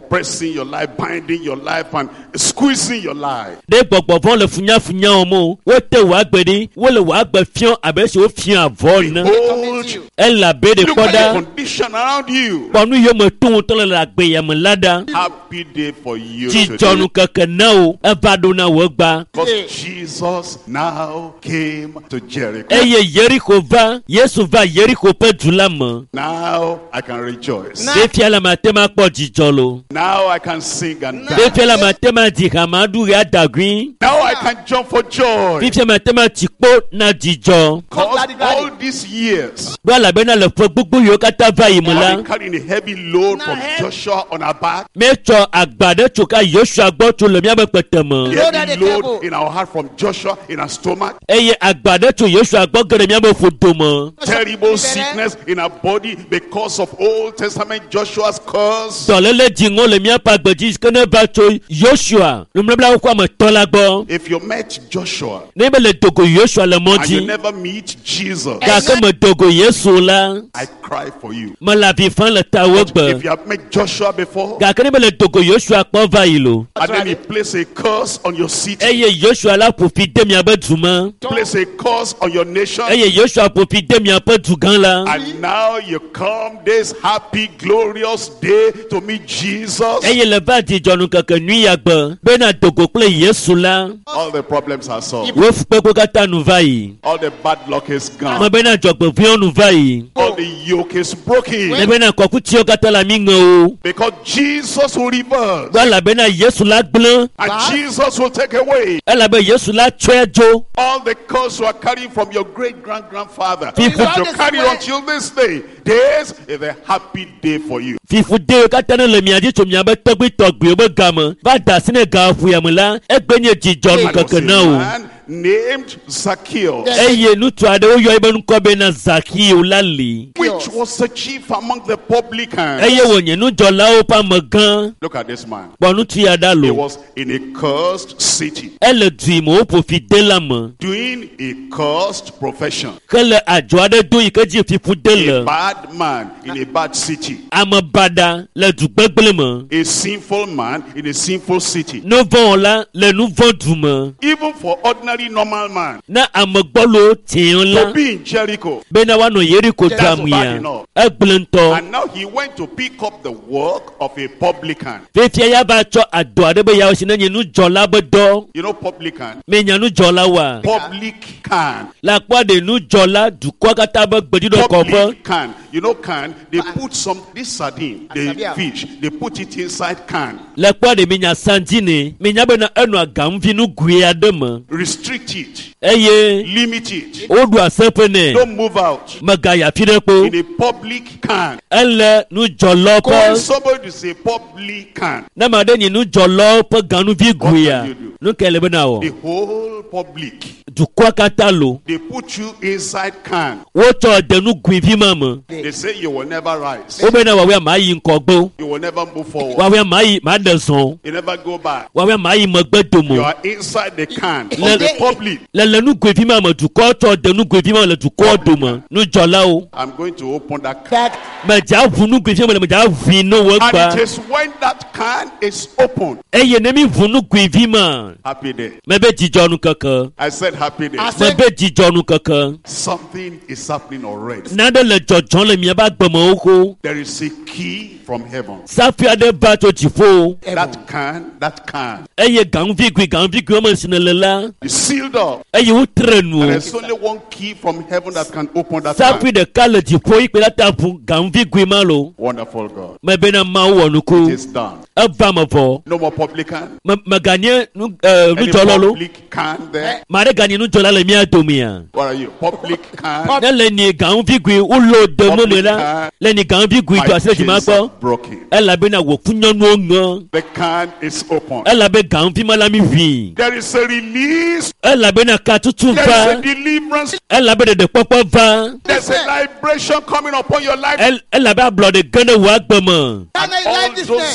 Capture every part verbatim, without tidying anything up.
pressing your life, binding your life, and squeezing your life. De gbogbo von le funya funya omo. Wo te wa gbedi, wo le wa gbe fion abesi o fion avon na. Behold, El la be de look at the koda. condition around you. Ponu yo me tun to la gbe ya me lada. Happy day for you Ji today. jonu keke na o. E ba do na wo gba. Because Jesus now came to Jericho. Eye Jericho va, Yesu va Jericho pe dula mo. Now I can rejoice. De fia la matema po jijolo. Now I can sing and De dance. fia la matema di hamadu ya dagrin. Now I can jump for joy. De fia matema tikpo na jijo. Because all these years Do la be na le fo gbogbo yo kata va I've imula. been carrying a heavy load from Joshua on our back. Me cho agbade choka Joshua gbo to le mi abe petemo. The heavy load in our heart from Joshua in our stomach. Eye agbade cho Joshua gbo gere mi abe fodomo. Terrible sickness in our body because of Old Testament Joshua's curse. Dolele jingo le mi apa gbeji kene ba cho Joshua. Le mlebla ko ma tola gbo. If you met Joshua Ne be le dogo Joshua le and you monti. never meet Jesus, Ka ke me dogo Yesu la. I cry for you. Ma la vi fan le ta wo If gbe. you have met Joshua before, Ka ke ne be le dogo Joshua po va ilo. and then he place a curse on your city, Eye Joshua la pour fi de mi abe duma. place a curse on your nation, Eye Joshua pour fi de mi abe dugan la. and now you come this happy, glorious day to meet Jesus. Eye le va di jonu keke nui agbe. Be na dogo kple Yesu la. All the problems are solved. Wo fukpe ko kata nu va yi. All the bad luck is Ma gone. be na jogbe vion nu va yi. All the yoke is broken. Ne be na koku ti o kata la mi ngo o. Because Jesus will reverse. Gba la be na Yesu la gblon. And Jesus will take away E la be Yesu la tsoe jo. all the curse you are carrying from your great grand grandfather. People You carry it until this day. This is a happy day for you. Fifu de o kata ne le miadi tso mi abe togbi togbi o be game. Va da sine ga fu ya me la. E gbe nye jijonu And there was keke a na o. man named Zacchaeus, Eye nutu ade o yo ibe nko be na Zaki o la li. which was the chief among the publicans. Eye wo nye nu jola o pa mo gan. Look at this man. Bo nu tu ya da He lo. was in a cursed city, Elle dui mo po fi de la mo. doing a cursed profession. Kele ajo ade do yi ke ji fifu de A le. bad man in a bad city. Ame bada le du gbegble mo. A sinful man in a sinful city. No von la le nu von du mo. Even for ordinary normal man Na ame gbolo tiyan to la. be in Jericho. Be na wa no yeri ko That's damu bad ya. enough. E gblento. And now he went to pick up the work of a publican. Fefia ya ba cho ado ade be ya o sine nu jola be do. You know publican? Me nya nu jola wa. Public can. La kwa de nu jola du kwa kata be gbedi do ko bo. Public can. You know can? They put some, this sardine, the fish, they put it inside can. Le kwa de me nya sanjini. Me nya be na enu agamvi nu gwe ade mo. Restrict it. Eye Limit it. o du asepene. Don't move out. Magaya firepo. In a public can. Elle nu jolo Call po. somebody to say public can. Na ma de ni nu jolo po ganu vi guya. you do? Nu kele be na o. The whole public. Du kwa kata lo. They put you inside can. Wo cho de nu gwi vi mama. They say you will never rise. O be na wa we ma yi nkogbo. You will never move forward. Wa we ma yi ma de son. You never go back. Wa we ma yi mo gbedomo. You are inside the can of Le- the public. Le le nu gwi vi mama du ko cho de nu gwi vi mama le du ko do mo. Nu jola o. I'm going to open that can. Me ja vu nu gwi vi mama le me ja vi no wo And it gba. is when that can is open. Eye ne mi vu nu gwi vi ma. Happy day. Me be jijo nu kaka. I said happy day. Me be jijo nu kaka. Something is happening already. Na de le jojo le mi ba gbemo oko. There is a key from heaven. Safi ade ba to jifo. That can, that can Eye ganvi gwi ganvi gwi mo sinele la. is sealed up. Eye wo trenu. And there's only one key from heaven that can open that Safi can. de kale jifo ipe la tapu ganvi gwi malo. Wonderful God. Me be na ma wo It nuku. is done. E va mo vo. No more publican. Me me ganye nu eh, nu Any jolo lo. public can there? Ma de ganye nu jola le mi adomia. What are you? Public can. Na le ni ganvi gwi u lo de mo me la. Le ni ganvi gwi to My asile ti ma chains gbo. are broken. E la be na wo funyonu ongan. The can is open. E la be ganvi ma la mi vi. There is a release. E la be na ka tutu There is a va. deliverance. E la be de de popo va. There's a liberation coming upon your life. Elle elle avait blood de gane wa gbemo. And all those sins that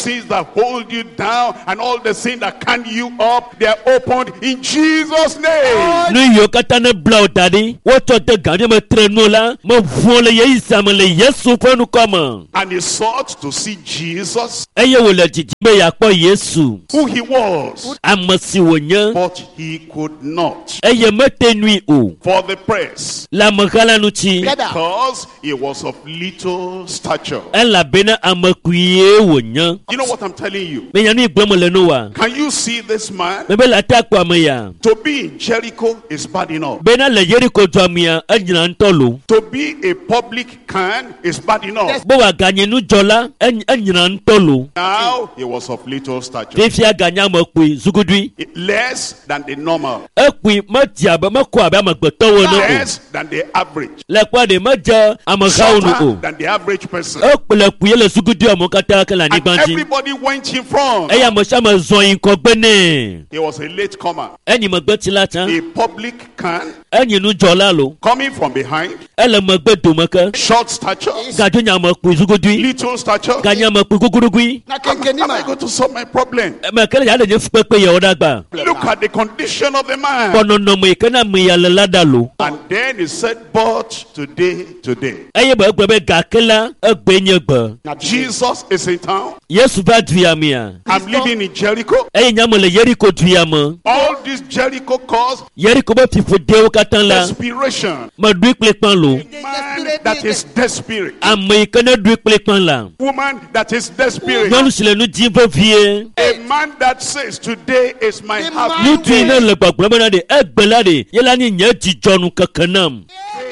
that hold you down and all the sin that can you up, they are opened in Jesus' name. Nu yo katane blau daddy. What to the gadi me trenola. Me vole ye isamele Yesu penu kama. And he sought to see Jesus, Eye wole jijibe yakpo Yesu. who he was, Amasi wonya. but he could not Eye mete nui o. for the press, La magala nuchi. because he was of little stature. Ela bena amakuye wonya. You know what I'm telling you? Me yanu igbomo le noa. Can you see this man? Me be la ta kwa me ya. To be in Jericho is bad enough. Bena le Jericho dwamia anyina ntolo. To be a public can is bad enough. Bo wa ganye nu jola anyina ntolo. Now he was of little stature, Fifia ganya makui zugudui. less than the normal, Ekui matia ba makwa ba magbeto wo no. less than the average, Le kwa de maja amakawo no shorter o. than the average person. Ekule kuye le zugudui amokata kala ni And banji. everybody went in front. Eya mo sha ma zon yin ko gbene. He was a late comer, Eni mo gbe ti latan. a public can Eni nu jola lo. coming from behind, Ele mo gbe do maka. short stature, Gajo nya mo ku zugudui. little stature. Ganya mo ku gugurugui. How am I going to solve my problem? Me kele ya le ni fupepe ye odagba. Look at the condition of the man. Kono no mo ikena mi ya le ladalo. And then he said, but today, today, Eye bo gbe be gakela egbe nye gbe. Jesus is in town. Yesu ba duamia. I'm living in Jericho. Eye nya mo le Jericho duama. All this Jericho cause Jericho ba fifo de o katan la. desperation. Ma du ikple pan lo. Man that is desperate. Ame ikena du ikple pan la. Woman that is desperate. Nyɔnu si le nu dim vevie. A man that says today is my happy Nutu yi ne day. le gbagblɔ bena de egbe la de yela ni nye dzidzɔnu keke nam.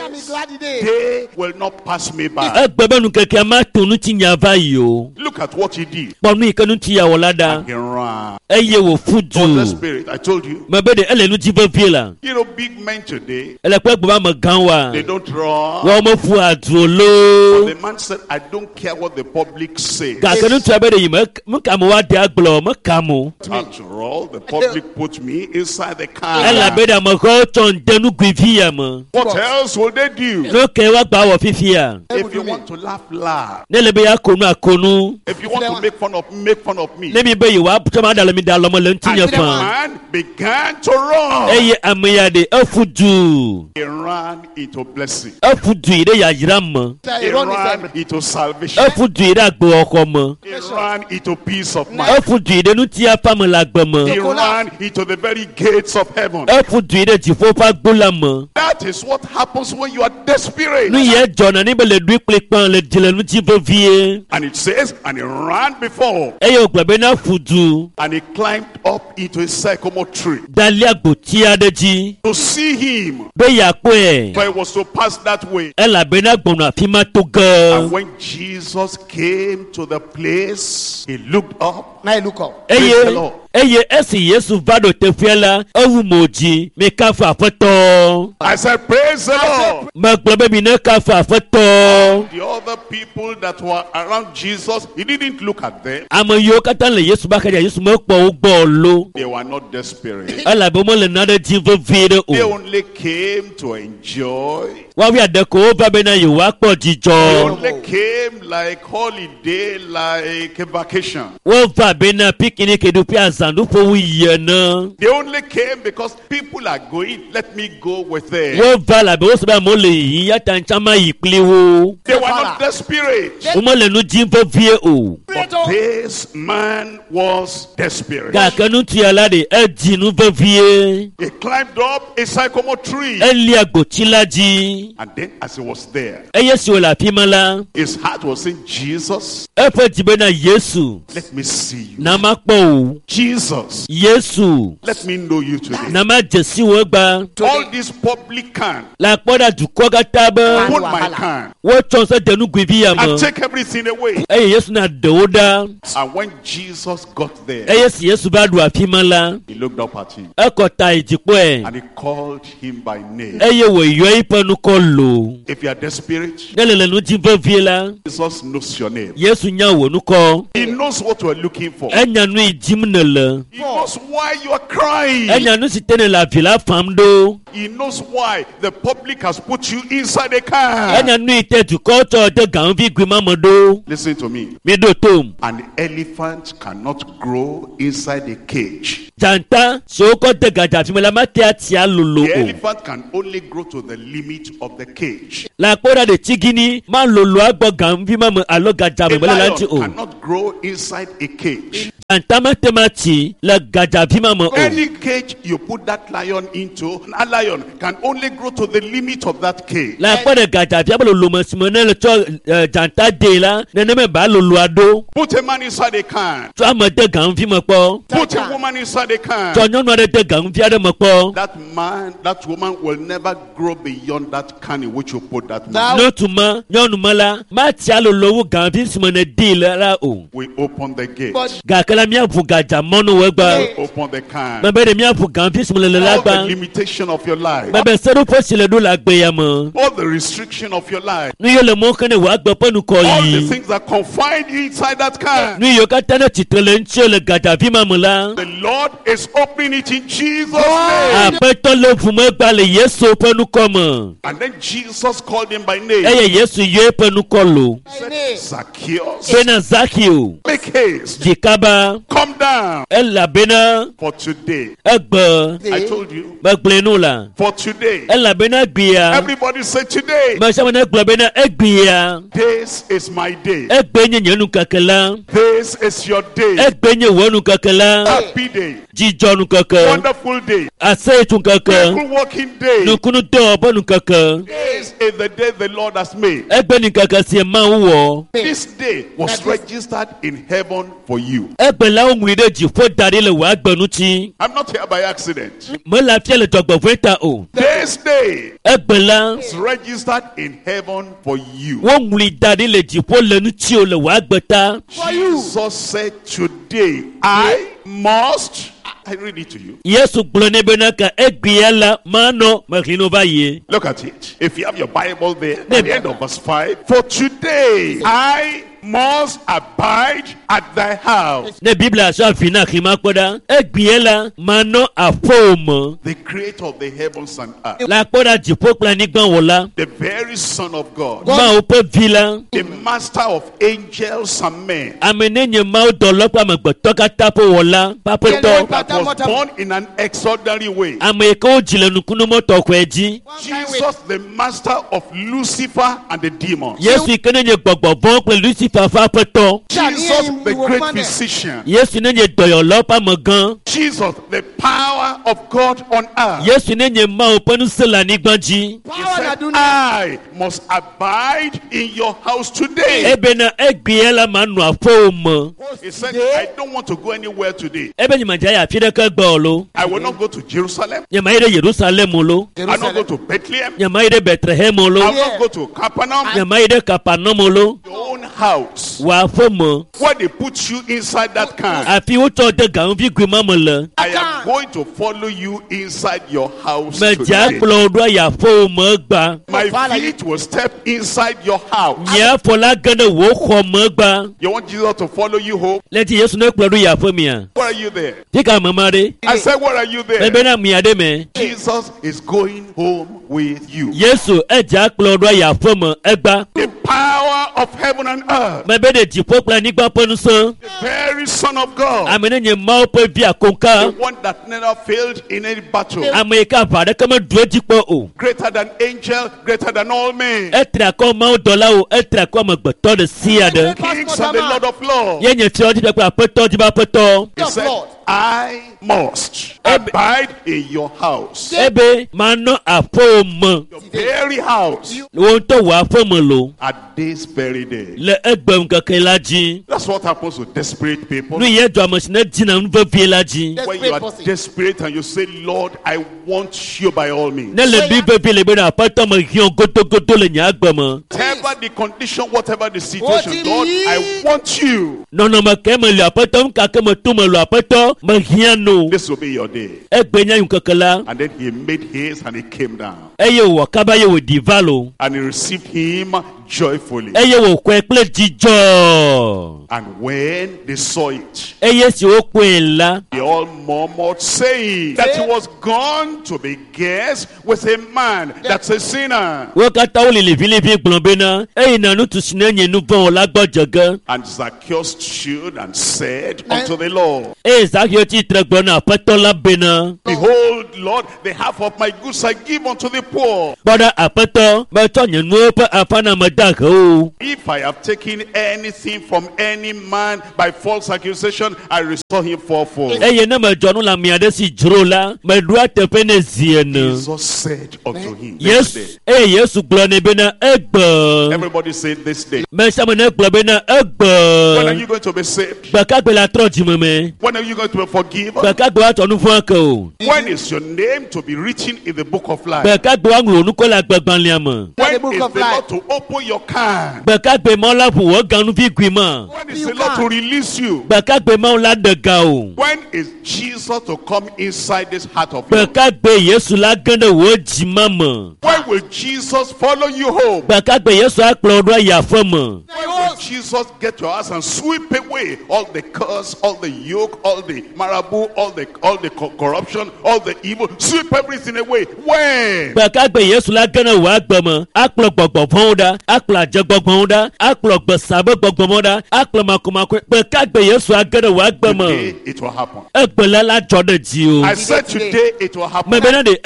They will not pass me by. Egbe be nu keke ma to nu ti nya va yi o. Look at what he did. Kpɔ nu yi ke nu ti ya wɔ la da. He ran. Eye wo fu For the du. spirit, I told you. Me be de ele nu dim vevie la. You know, big men today, Ele kpe gbe ba me gan wa. they don't run. Wɔn me fu adro But lo. the man said, I don't care what the public says. Gake nu tua be de yi me me ka mo wa de agblɔ me ka mo. After all, the public put me inside the Ela car. be de amehawo tsɔ ŋdenu gui vi ya me. What else will they do? Ne ke wa gba wɔ fifia. If you want to laugh, laugh. Ne le be ya ko nu akonu. If you want to make fun of me, make fun of me. Ne mi be yi wa tɔma da le mi da lɔmɔ le ŋuti And nye the fan. man began to run. Eye ame ya de efu du. He ran into blessing. Efu du yi ɖe yayra me. He ran into salvation. Efu du yi ɖe agbewɔxɔ me. He ran into peace of mind. Efu du yi ɖe nutiafa me le agbe me. He ran into the very gates of heaven. Efu du yi ɖe dziƒo ƒe agbo la me. That is what happens when you are desperate. Nu ye dzɔna ne be le ɖui kple kpã le dzi le nu dzi vevie. And it says, and he ran before, Eye wògblɔ be na fu du. and he climbed up into a sycamore tree Dali agboti aɖe dzi. to see him, Be yeakpɔe. for he was to pass that way. Elabena gbɔnɔ afi ma to And ge. when Jesus came to the place, he looked up. Now you look up. Praise the Eye Lord. eye esi Yesu va ɖo teƒea la, ewu mo dzi. Mi kafu aƒetɔ. I said, praise the Lord. Megblɔ be mi ne kafu aƒetɔ. The other people that were around Jesus, he didn't look at them. Ame yiwo katã le Yesu ba xadza Yesu mekpɔ wo gbɔ o lo. They were not desperate. Elabe womele nane dzi vevie ɖe They o. only came to enjoy. Woawo aɖe ko wova bena yewoakpɔ They dzidzɔ. only came like holiday, like a vacation. Wova bena pikini keɖoƒe azãɖoƒe wu yi ene. They only came because people are going. Let me go with them. Wova labe wosi be amewo le yiyim ya ta ŋtsã ma yi kpli wo. They were not desperate. Womele nu dzim vevie o. But this man was desperate. Gake ŋutua la ɖe edzi nu vevie. He climbed up a sycamore tree. Elia gboti la dzi. And then as he was there, Eye si wòle afi ma la, his heart was saying, Jesus, eƒe dzi bena Yesu, let me see you. na makpɔ o. Jesus, Yesu, let me know you today. na ma dze si wo egba. All this public can, Le akpɔ ɖa dukɔ katã be put my can, wotsɔ sɛ de nuguivi ya me. and take everything away. Eye Yesu na ɖe wo ɖa. And when Jesus got there, Eye si Yesu va ɖo afi ma la, he looked up at him ekɔ ta yi dzi kpɔe. and he called him by name. Eye wòyɔ yiƒe nukɔ lo. If you are desperate, Ne le le nu dzim vevie la, Jesus knows your name. Yesu nya wò nukɔ. He knows what you are looking for. Enya nu yi dzim nèle. He knows why you are crying. Enya nu si te ne le avi la fam ɖo. he knows why the public has put you inside a car. enya nu ite dukoto de ganvi gwimamado. Listen to me. Mi do tom. An elephant cannot grow inside a cage. Janta soko de gaja fimela matia tia lolo. The elephant can only grow to the limit of the cage. La kora de tigini ma lolo agbo ganvi mama alo gaja A me bela lion lanti o. cannot grow inside a cage. Janta matemati la gaja fimama o. Any cage you put that lion into, a lion can only grow to the limit of that cage. La kora gaja fia lolo masimone le to janta de la nene me ba lolo ado. Put a man inside a can. To amade ganvi mapo. Put a woman inside a can. To nyonu ade de ganvi ade mapo. That man, that woman will never grow beyond that can in which you put that man. No tuma nyonu mala ma tia lolo ganvi simone de la o. We open the gate. Gakala mi avu gaja mono wegba. Open the can. Mebe de mi avu ganvi simole le All the lagba. limitation of your life. Mebe seru posile do la gbe ya mo. All the restriction of your life. Nu yo le mo kene wa gbo ponu ko All the yi. things that confine you inside that can. Nu yo ka tane titele nche le gaja vi mamula. The Lord is opening it in Jesus' name. Apeto le fumo gba le Yesu ponu ko mo. And then Jesus called him by name. Eye Yesu ye ponu ko lo. Said, Zacchaeus, Bena Zakio. make haste. Jikaba. Come down. Ella bena. For today. Egbe. I told you. Magblenu la. For today. Ella bena gbia. Everybody say today. Mashamana gble bena egbia. This is my day. Egbe nye nyenu kakela. This is your day. Egbe nye wonu kakela. Happy day. Jijonu kaka. Wonderful day. Ase tun kaka. Miracle working day. Nukunu do bonu kaka. This is the day the Lord has made. Egbe ni kaka si ma wo. This day was registered in heaven for you. Egbe la ohun ide ji fo dari le wa gbonu ti. I'm not here by accident. Mo la fi le dogbo feta o. This day Egbe la is registered in heaven for you. wo nguli dari le ji fo lenu ti o le wa gbeta. Jesus said, today I must. I read it to you. Yesu gblɔ ne bena ka egbia la mano mahino va ye. Look at it. If you have your Bible there, at the end of verse five, for today I must abide at thy house. Ne Biblia so afina khima kpoda egbia la mano afom. The creator of the heavens and earth, La kpoda jipo kpla ni gban wola. the very Son of God, Ma o pe vila. the master of angels and men, Amene nye ma o dolopa ma gbeto ka tapo wola. Papeto. that was born in an extraordinary way. Ame ko jile nukunu moto kweji. Jesus, the master of Lucifer and the demons. Yesu ikene nye gbogbo bon pe Lucifer fa peto. Jesus, the great physician. Yesu ne nye doyo lopa magan. Jesus, the power of God on earth. Yesu ne nye ma o penu sela ni gbanji. He said, I must abide in your house today. Ebe na egbia la manu afom. He said, I don't want to go anywhere today. Ebe ni majaya fide ka gba lo. I will not go to Jerusalem. Nyama ide Jerusalem lo. I will not go to Bethlehem. Nyama ide Bethlehem I will lo. not go to Capernaum. Nyama ide Capernaum lo. Your own house. Wa fomo. Where they put you inside that car. Afi uto de gan vi gwi mamole. I am going to follow you inside your house Me ja today. plo do ya fomo gba. My feet will step inside your house. Nya fola gande wo kho mo gba. You want Jesus to follow you home? Leti Yesu ne plo do ya fomia. Where are you there? Tika mamare. I said, where are you there? Ebe na miade me. Jesus is going home with you. Yesu e ja plo do ya fomo egba. The power of heaven and earth. Me be de jipo pla ni gba ponu so. The very Son of God. Amene nye ma o pe via The konka. one that never failed in any battle. Amerika vada kama due jipo o. Greater than angel, greater than all men. Etra ko ma o dola o. Etra ko ma gbeto de siya de. Kings and the Lord of Lords. Ye nye ti o di pe apeto di ba peto. He said, I must abide in your house. Ebe mano afom. Your very house. Won to wa afom lo. At this very day. Le egbem keke laji. That's what happens to desperate people. Nu ye do amosine dina nvo vie laji. When you are desperate and you say, Lord, I want you by all means. Ne le bi ve vie le be na apeto ma hion goto goto le nya agbemo. Whatever the condition, whatever the situation, Lord, I want you. No no ma ke me le apeto ka ke me tu me lo apeto ma hian no. This will be your day. Egbe nya yun keke la. And then he made haste and he came down. Eye wo kaba ye wo divalo. And he received him joyfully. Eye wo kwe ple jijo. And when they saw it, Eye si o kwe la. they all murmured, saying that he was gone come to be guests with a man that's a sinner. And Zacchaeus stood and said unto the Lord, Behold, Lord, the half of my goods I give unto the poor. If I have taken anything from any man by false accusation, I restore him fourfold. Jesus said unto him, Yes, yes, everybody say this day. When are you going to be saved? When are you going to be forgiven? When is your name to be written in the book of life? When is the Lord to open your can? When is the Lord to release you? When is Jesus to come inside this heart of yours? When will Jesus follow you home? When will Jesus get to us and sweep away all the curse, all the yoke, all the marabu, all the all the co- corruption, all the evil, sweep everything away? When? Today it will happen. I said today it will happen.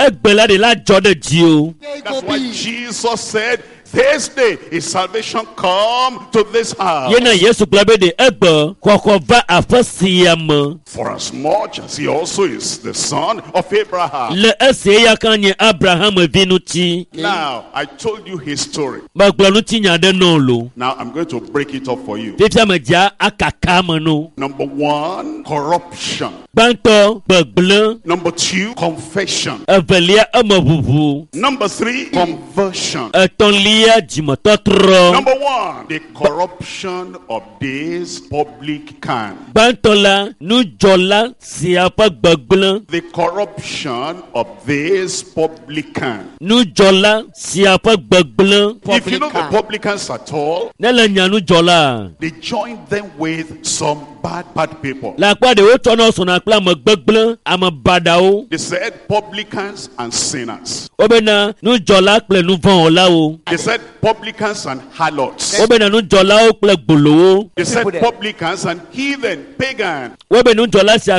That's why Jesus said, this day is salvation come to this house. For as much as he also is the son of Abraham. Now, I told you his story. Now, I'm going to break it up for you. Number one, corruption. Number two, confession. Number three, conversion. Number one, the corruption of this public can. The corruption of this publican. If you know the publicans at all, they joined them with some bad, bad people. They said publicans and sinners. They said publicans and harlots. They said publicans and heathen, pagan. Every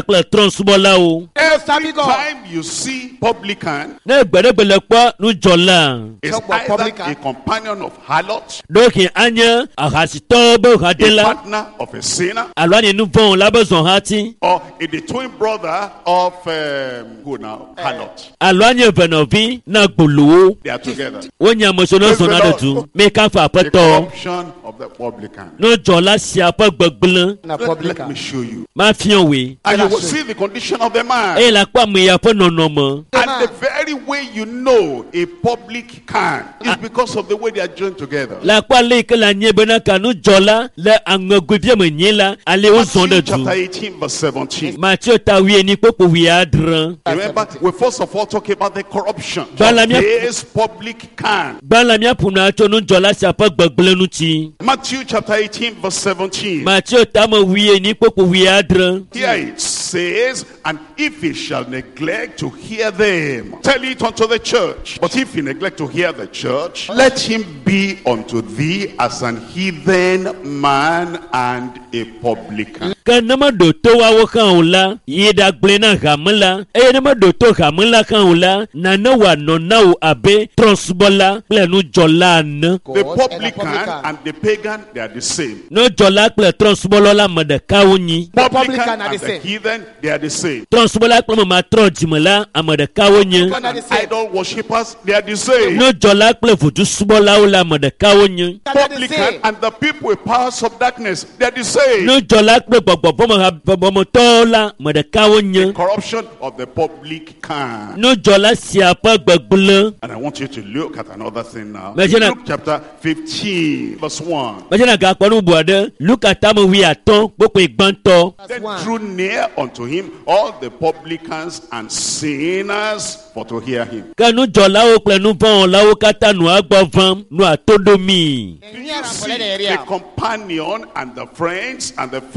time you see publican, it's either a companion of harlots, a partner of a sinner, or the twin brother of um, who now? Harlot. They are together. The corruption of the publican. Let, let me show you. And you will see the condition of the man. And the very way you know a public can is because of the way they are joined together. Matthew chapter eighteen verse seventeen. Remember, we first of all talk about the corruption of this public can. Matthew chapter eighteen verse seventeen. Here it says, and if he shall neglect to hear them, tell it unto the church. But if he neglect to hear the church, let him be unto thee as an heathen man and a publican. The publican and the pagan, they are the same. Publican and the heathen, they are the same. Idol worshippers, they are the same. Publican and the people with powers of darkness, they are the same. The corruption of the public can. And I want you to look at another thing now. Luke chapter fifteen verse one. Then drew near unto him all the publicans and sinners for to hear him. You see the companion and the friends and the fellowship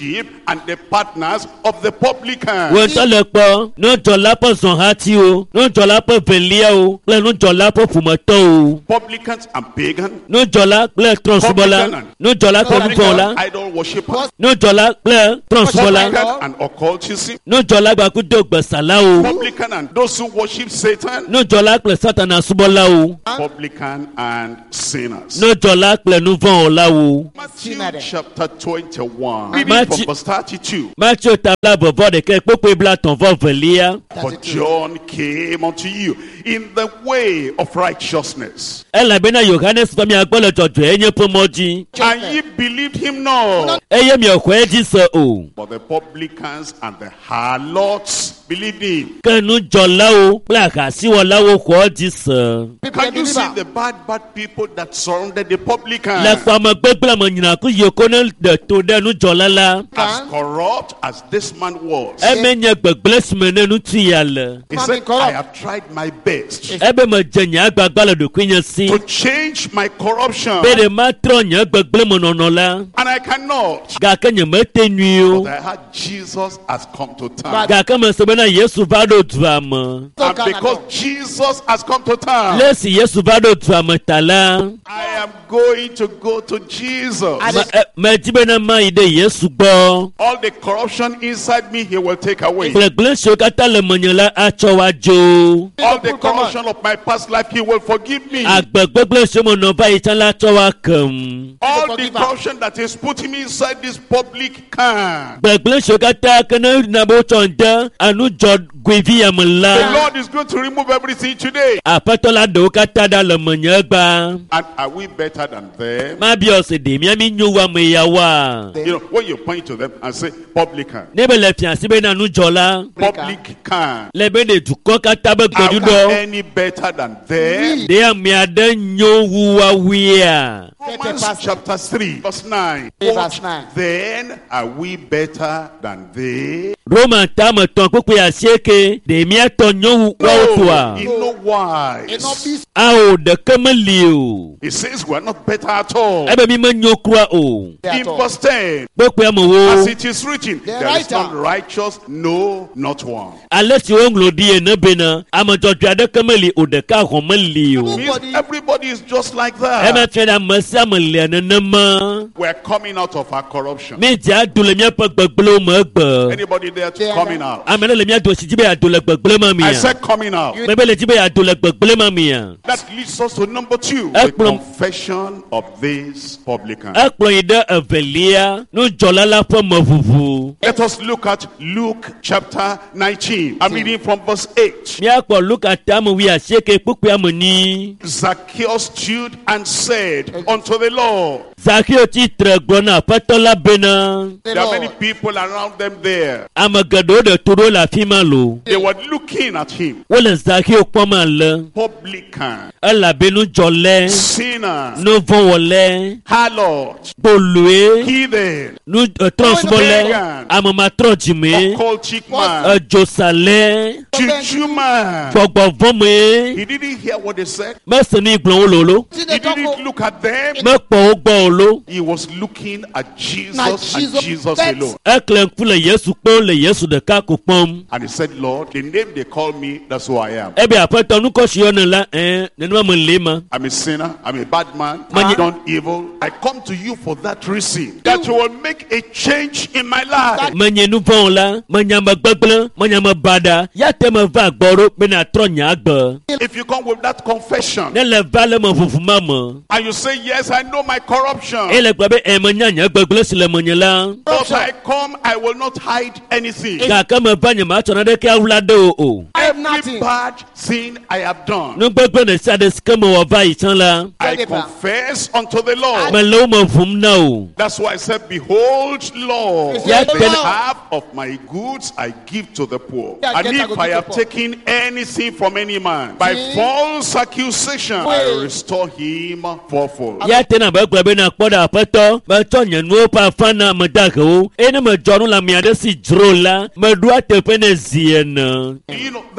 fellowship and the partners of the publican. wọ́n tọ́lẹ̀ pọ̀ ní jọ̀lá pọ̀ zọ̀n ha tí o ní jọ̀lá pọ̀ bẹ̀líà o pẹ̀lú ní jọ̀lá pọ̀ fùmọ̀tọ́ o. Publicans and pagan. ní jọ̀lá pẹ̀lú trọ̀nsibọ́lá ní jọ̀lá pẹ̀lú bọ̀lá idol worshippers. ní jọ̀lá pẹ̀lú trọ̀nsibọ́lá Publican and occultism. ní jọ̀lá gbàkúndé gbẹ̀sàlá o. Publican and those who worship Satan. ní jọ̀lá pẹ̀lú sátánà súbọ́lá o. Publican and sinners. ní jọ̀lá pẹ̀lú nuvọ̀n ọ̀la o. Matthew chapter twenty-one. Matthew- Reading from verse thirty-two. Matthew tabla bọ̀bọ̀ de kẹ́ kpókpé bla tọ̀n vọ̀ vẹ̀líà. For John came unto you in the way of righteousness, Elabena Yohanes fami agbọ́lẹ̀ jọ̀jọ̀ ẹ̀yẹ pọ́mọ́jì. and ye believed him not. Ẹyẹ mi ọ̀kọ́ ẹ̀jì sọ o. But the publicans and the harlots believed him. Kẹ́nu jọ̀lá o, pẹ̀lú àkàsíwọ̀lá wo kọ́ ọ̀jì sọ. Can you see the bad, bad people that surrounded the publicans? Lẹ́kpọ̀ ọmọ gbẹ́gbẹ́ ọmọ nyina kú yòókó ní dẹ̀tò dẹ́nu jọ̀lá la. As corrupt as this man was, Ẹ̀mẹ̀ nyẹ gbẹ̀gbẹ́ sùnmẹ̀ nínú tu yà lẹ̀. he said, I have tried my best Ẹ̀bẹ̀ mọ̀ jẹ nyà gbàgbà lẹ̀ dòkú yẹn sí. to change my corruption, Bẹ́ẹ̀ni má trọ̀ nyà gbẹ̀gbẹ́ mọ̀ nọ̀nọ̀ la. and I cannot. Gàkẹ́ nyẹ mẹ́ tẹ́ nui o. But I heard Jesus has come to town. Gàkẹ́ mọ̀ sọ́bẹ̀ náà Yéṣu bá dò tu àmọ́. And because Jesus has come to town, Lẹ́sì Yéṣu bá dò tu àmọ́ tàlá. I am going to go to Jesus. Mẹ jíbẹ́ náà má yìí dé Yéṣu gbọ́. All the corruption inside me, he will take away. Gbẹ̀gbẹ́ ṣe kátà lẹ̀ mọ̀nyẹ̀ la atsọ wa jo. All the corruption of my past life, he will forgive me. Àgbẹ̀gbẹ́gbẹ́ ṣe mọ̀ nọ̀ báyìí tán látọ̀ wa kàn. All the corruption that is putting me inside this public can. Gbẹ̀gbẹ́ ṣe kátà kẹ́nẹ́ nàbó tọ̀ ń dẹ́ ànújọ gbèbí yàmù The la. Lord is going to remove everything today. Àpẹtọ́lá dòwó kátà dà lẹ̀ mọ̀nyẹ̀ gba. And are we better than them? Má bí ọ̀sẹ̀ dèmí ẹ̀mí nyó wa mọ̀ ìyá wa. You know, when you point to them and say, publican, Níbẹ̀ lẹ̀ fìyà síbẹ̀ náà ànújọ la. public can. Lẹ́bẹ̀ lè dùkọ́ kátà bẹ́ Are gbẹ̀dú we dọ̀. any better than them? Dé àmì àdé nyó wu wa wíyà. Romans chapter three, verse nine. Verse What nine. then are we better than they? Roma táàmù tán pípé àṣekè dèmí ẹ̀tọ́ nyó wa ó tó a. in no wise. Enough A ò dẹ̀kẹ́ mọ́ lì o. He says we are not better at all. Ẹbẹ̀ mi máa nyó kura o. In verse ten, Pípé àmọ̀ wo. as it is written, The there is writer. none righteous, no, not one. Alẹ́ tí ó ń lò di yẹn náà bẹ̀ náà, àmọ̀jọ̀jọ̀ adẹ́kẹ́ mọ́ lì ò dẹ̀kẹ́ àhọ̀ mọ́ lì o. Means Nobody- everybody is just like Ẹ that. máa fẹ́ dà mọ́ sí àmọ̀ lẹ̀ nínú mọ́. We're coming out of our corruption. Mi jẹ́ àdùlẹ̀ mi àpọ̀ gbẹ̀gbẹ̀lẹ̀ mọ́ gbẹ̀. Anybody there to Yeah. coming out? Àmì náà lè mi àdùn òsì jíbẹ̀ àdùlẹ̀ gbẹ̀gbẹ̀lẹ̀ mọ́ mi I yàn. said coming out. Bẹ́ẹ̀ lè jíbẹ̀ àdùlẹ̀ gbẹ̀gbẹ̀lẹ̀ mọ́ mi yàn. That leads us to number two, Eh, the plum. confession of this publican. Ẹ kplọ̀ yìí dẹ́ ẹ̀fẹ̀lìyà ní jọ̀lá fọ́ mọ́ fùfù. Let us look at Luke chapter nineteen. I'm reading from verse eight. Mi àpọ̀ Luka táàmù wí àṣekè pípé àmọ̀ ní. Zacchaeus stood and said unto the Lord. Zakio ti tẹ̀rẹ̀ gbọ́nà pẹ́tọ́lá bẹ́ẹ̀ náà. There are many people around them there. Amagado de toro la fi ma lo. They were looking at him. Wọ́n lè Zakio pọ́n máa lọ. Publican, Ẹlàbínú jọlẹ̀. sinner, Nu vọ́wọ́lẹ̀. harlot, Bolue. heathen, Nu trọ́nsibọ́lẹ̀. Amọ̀má trọ́jìmí. occultic man, Ẹjọ́sàlẹ̀. juju man. Fọ̀gbọ̀n fọ́mọ̀. He didn't hear what they said. Mẹ́sàn-án ní ìgbọ̀n wo lòló. See He the didn't talk. look at them. Mẹ́pọ̀ ó gbọ́ òló. He was looking at Jesus Now, and Jesus- Jesus that's- alone. Ẹ kìlẹ̀ ń kúlẹ̀ Yéṣu pé ó lè Yéṣu dẹ̀ka kò pọ́n. And he said, Lord, the name they call me, that's who I am. Ẹ bẹ̀ àpẹtọ̀ ọ̀nù kọ́ sí ọ̀nà la ẹ̀ nínú àmọ̀ lè ma. I'm a sinner. I'm a bad man. Man, I've you- done evil. I come to you for that reason. That you will make a change in my life. Mẹ̀nyẹ̀ nu vọ́n la. Mẹ̀nyàmọ̀ gbẹ́gbẹ́. Mẹ̀nyàmọ̀ bàdà. Yàtẹ̀ mọ̀ va gbọ́rọ̀ bẹ́ẹ̀ ni àtọ̀ nyà gbọ́. If you come with that confession Ne le va le mọ̀ fufu ma mọ̀. and you say, yes, I know my corruption. E le gbọ́ bẹ́ ẹ̀ mọ̀ nyànyà gbẹ́gbẹ́ sí le mọ̀ nyẹ̀ la. But I come, I will not hide anything. Kàkà mọ̀ bá nyẹ̀ máa tọ̀nà dẹ́ kí awúlá dé o o. Every nothing. bad thing I have done, Nu gbẹ́gbẹ́ ní sáré sikẹ́ mọ̀ wọ̀ va yìí tán la. I confess unto the Lord. Mẹ̀ lọ́wọ́ mọ̀ fún náà o. That's why I said, behold, Lord, Yeah, the then- half of my goods I give to the poor. Yeah, And get- if go I to have the poor. taken anything from any man by See? false accusation, I Wait. restore him fourfold. Yàtẹ̀ náà bẹ́ gbọ́ bẹ́ náà kpọ́dọ̀ àpẹ́tọ́. Bẹ́ tọ́ nyẹ̀ nu pa fan náà mọ̀ dàgẹ́ o. E ni mọ̀ jọ̀rọ̀ la mià dé si dúró la. Mẹ̀ du àtẹ̀pẹ́ ní zie nà. You know, that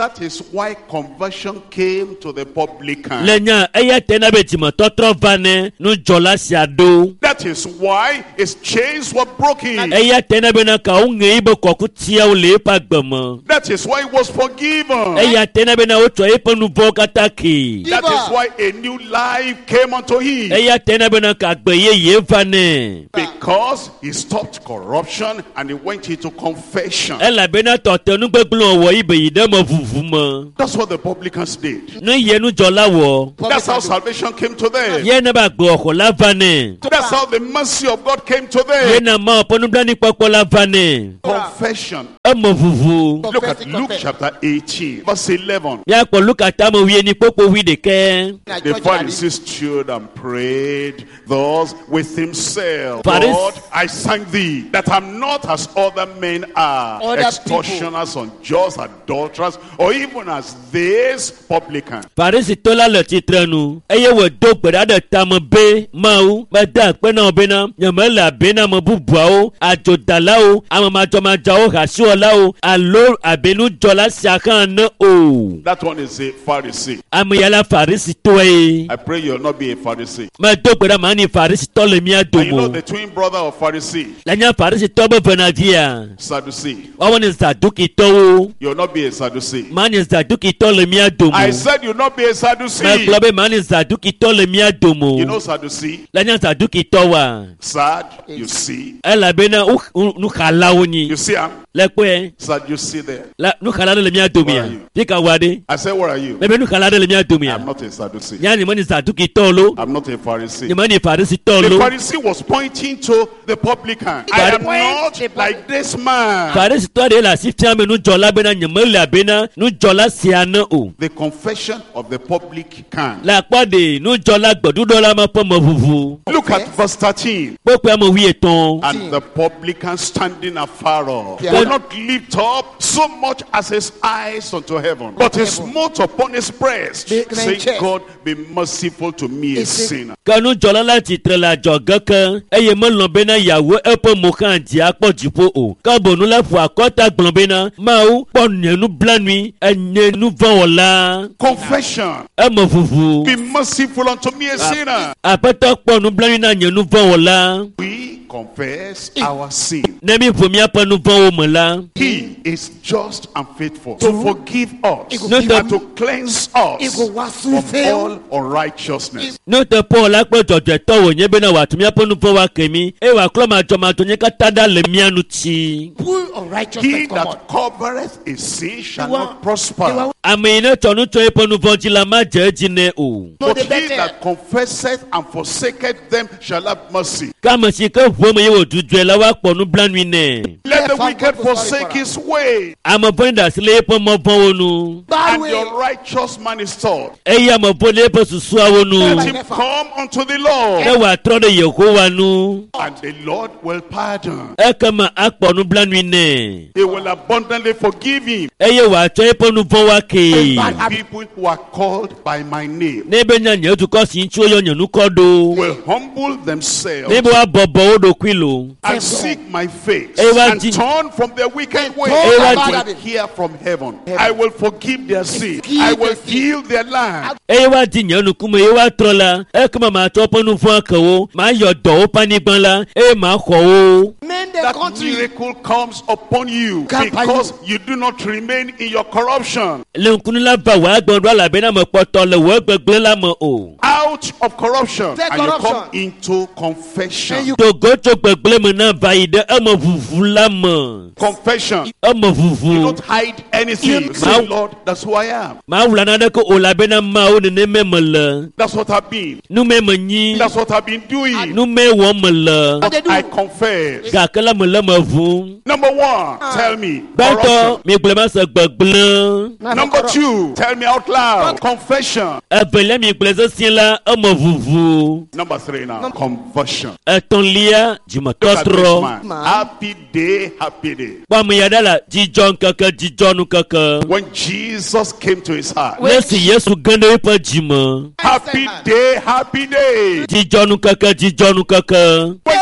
That is why conversion came to the publican. Lenya eya tena be jimo totro vane nu jola siado. That is why his chains were broken. Eya tena be na ka unge ibo koku tia ule pa gbemo. That is why he was forgiven. Eya tena be na oto epo nu vokataki. That is why a new life came unto him. Eya tena be na ka gbeye ye vane. Because he stopped corruption and he went into confession. Ela be na tote nu gbegblon wo ibe ide mo vuvu mo. That's what the publicans did. Nu ye nu jola wo. That's how salvation came to them. Ye na ba gbo oko la vane. That's how the mercy of God came to them. Ye na ma oponu bla ni popo la vane. Confession. E mo vuvu. Look at Luke chapter eighteen, verse eleven. Ya ko look at am wi ni popo wi de ke. The Pharisee stood and prayed thus with himself. Pharisee- Lord, I thank thee that I'm not as other men are, Other extortioners, unjust, adulterers, or even as this publican. Parisi tola le titrenu. Eye wo do gbeda de tam be mau. Ba da pe na be na. Nyama la be na mo bubua o. Ajo dala o. Ama ma jo ma ja o hasi ola o. Alo abenu jola siakan na o. That one is a Pharisee. Ama yala Farisi to e. I pray you'll not be a Pharisee. Ma do gbeda ma ni Farisi to le mi And you know adomo. the twin brother of Pharisee, La nya Farisi to be benadia. Sadducee. Wa woni Saduki to o. You'll not be a Sadducee. Ma ni Saduki to le mi adomo. I said you'll not be a Ma Sadducee. klobe ma ni Saduki to le mi adomo. You know Sadducee? La nya Saduki to wa. Sad, you see. Ela be na u nu khala woni. You see him? Le pe. Sad, you see there. La nu khala le mi adomo Where ya. are you? Pika wade. I said, where are you? Bebe nu khala le mi adomo ya. I'm not a Sadducee. Yani mani Saduki tolo. I'm not a Pharisee. Ni mani Farisi The tolo. Pharisee was pointing to the publican. I am not like this man. Farisi to de la siftia me nu jola be na nyemela be na nu jola siana o. The confession of the publican. La pade nu jola gbodu dola ma po mo vuvu. Look at verse thirteen. Pope am wi eton. And the publican standing afar off Yeah. could not lift up so much as his eyes unto heaven, but he smote upon his breast, Be- be- saying, check. God, be merciful to me, a Is it- sinner. Kanu jola la titre la joga kan. Eye mo lo be na yawo e po mo kan di apo jipo o. Ka bonu la fu akota gbon be na. Ma o po nenu blanui enenu von ola. Confession. E mo vuvu. Be merciful unto me, a sinner. Apeto po nu blanui na nyenu von ola. We confess our sin. Nemi fomi apa nu von o mo la. He is just and faithful to forgive us No, and the- to cleanse us Ego wa from sufe o. all unrighteousness. No te po la po jojo to wo nye be na wa tumi apa nu von wa kemi. E wa klo ma jo ma to nye ka tada le mianu ti. Pull He unrighteousness come on. that covereth a sin shall You are- not you prosper. are- Ami ne to nu to e po nu von ji la ma je ji ne o. No, But the he better. that confesseth and forsaketh them shall have mercy. Ka mo si ke vo mo ye wo dudu e la wa po nu blanui ne. Let the Yeah, wicked for- for- forsake for- his way, Amo bon da sile e po mo von wo nu. Bad and way. your righteous man is taught. E ya mo bon le po susu awo nu. Let Right. him come unto the Lord, E wa tro de Yehowa nu. and the Lord will pardon. E kama akpo nu blanui ne. He will abundantly forgive him. E ye wa to e po nu von wa ke. Bad People who are called by my name Ne be nya nye tu ko si nchu yo nyanu ko do. will humble themselves Ne be wa bobo o do kwilo. and seek my face Ewa and ji- turn from their wicked way. Ewa I ji- will hear from heaven. I will forgive their sin. I will heal their land. E wa di nyanu kuma e wa tro la. E kama ma to po nu von akawo. Ma yo do o pani gban la. E ma ho o. Men the That country. miracle comes upon you Come by because you do not remain in your corruption. Le nkunu la ba wa gbon do la be na mo poto le wo gbegble la mo o. Out of corruption, Take and you come corruption. into confession. And you- Togo to gbegble mo na va ide e mo vuvu la mo. Confession. E mo You vuvu. don't hide anything. You say, Lord, that's who I am. Ma wula na de ko o la be na ma o ne ne me mo le. That's what I've been. Nu me mo nyi. That's what I've been doing. Nu me wo mo le. What they do? I confess. Ga kala mo le mo vu. Number one, tell me Beto corruption. mi gble ma se gbegble. Number two, tell me out loud confession. Evele mi gble se sien la e mo vuvu. Number three now, conversion. Eton lia jimo Look at this totro. man. Man. Happy day, happy day. Kwa mo yada la jijo nkaka jijo nu kaka. When Jesus came to his heart. Nesi Yesu gande ipa jimo. Happy day, happy day. Jijo nu kaka jijo nu kaka. When Jesus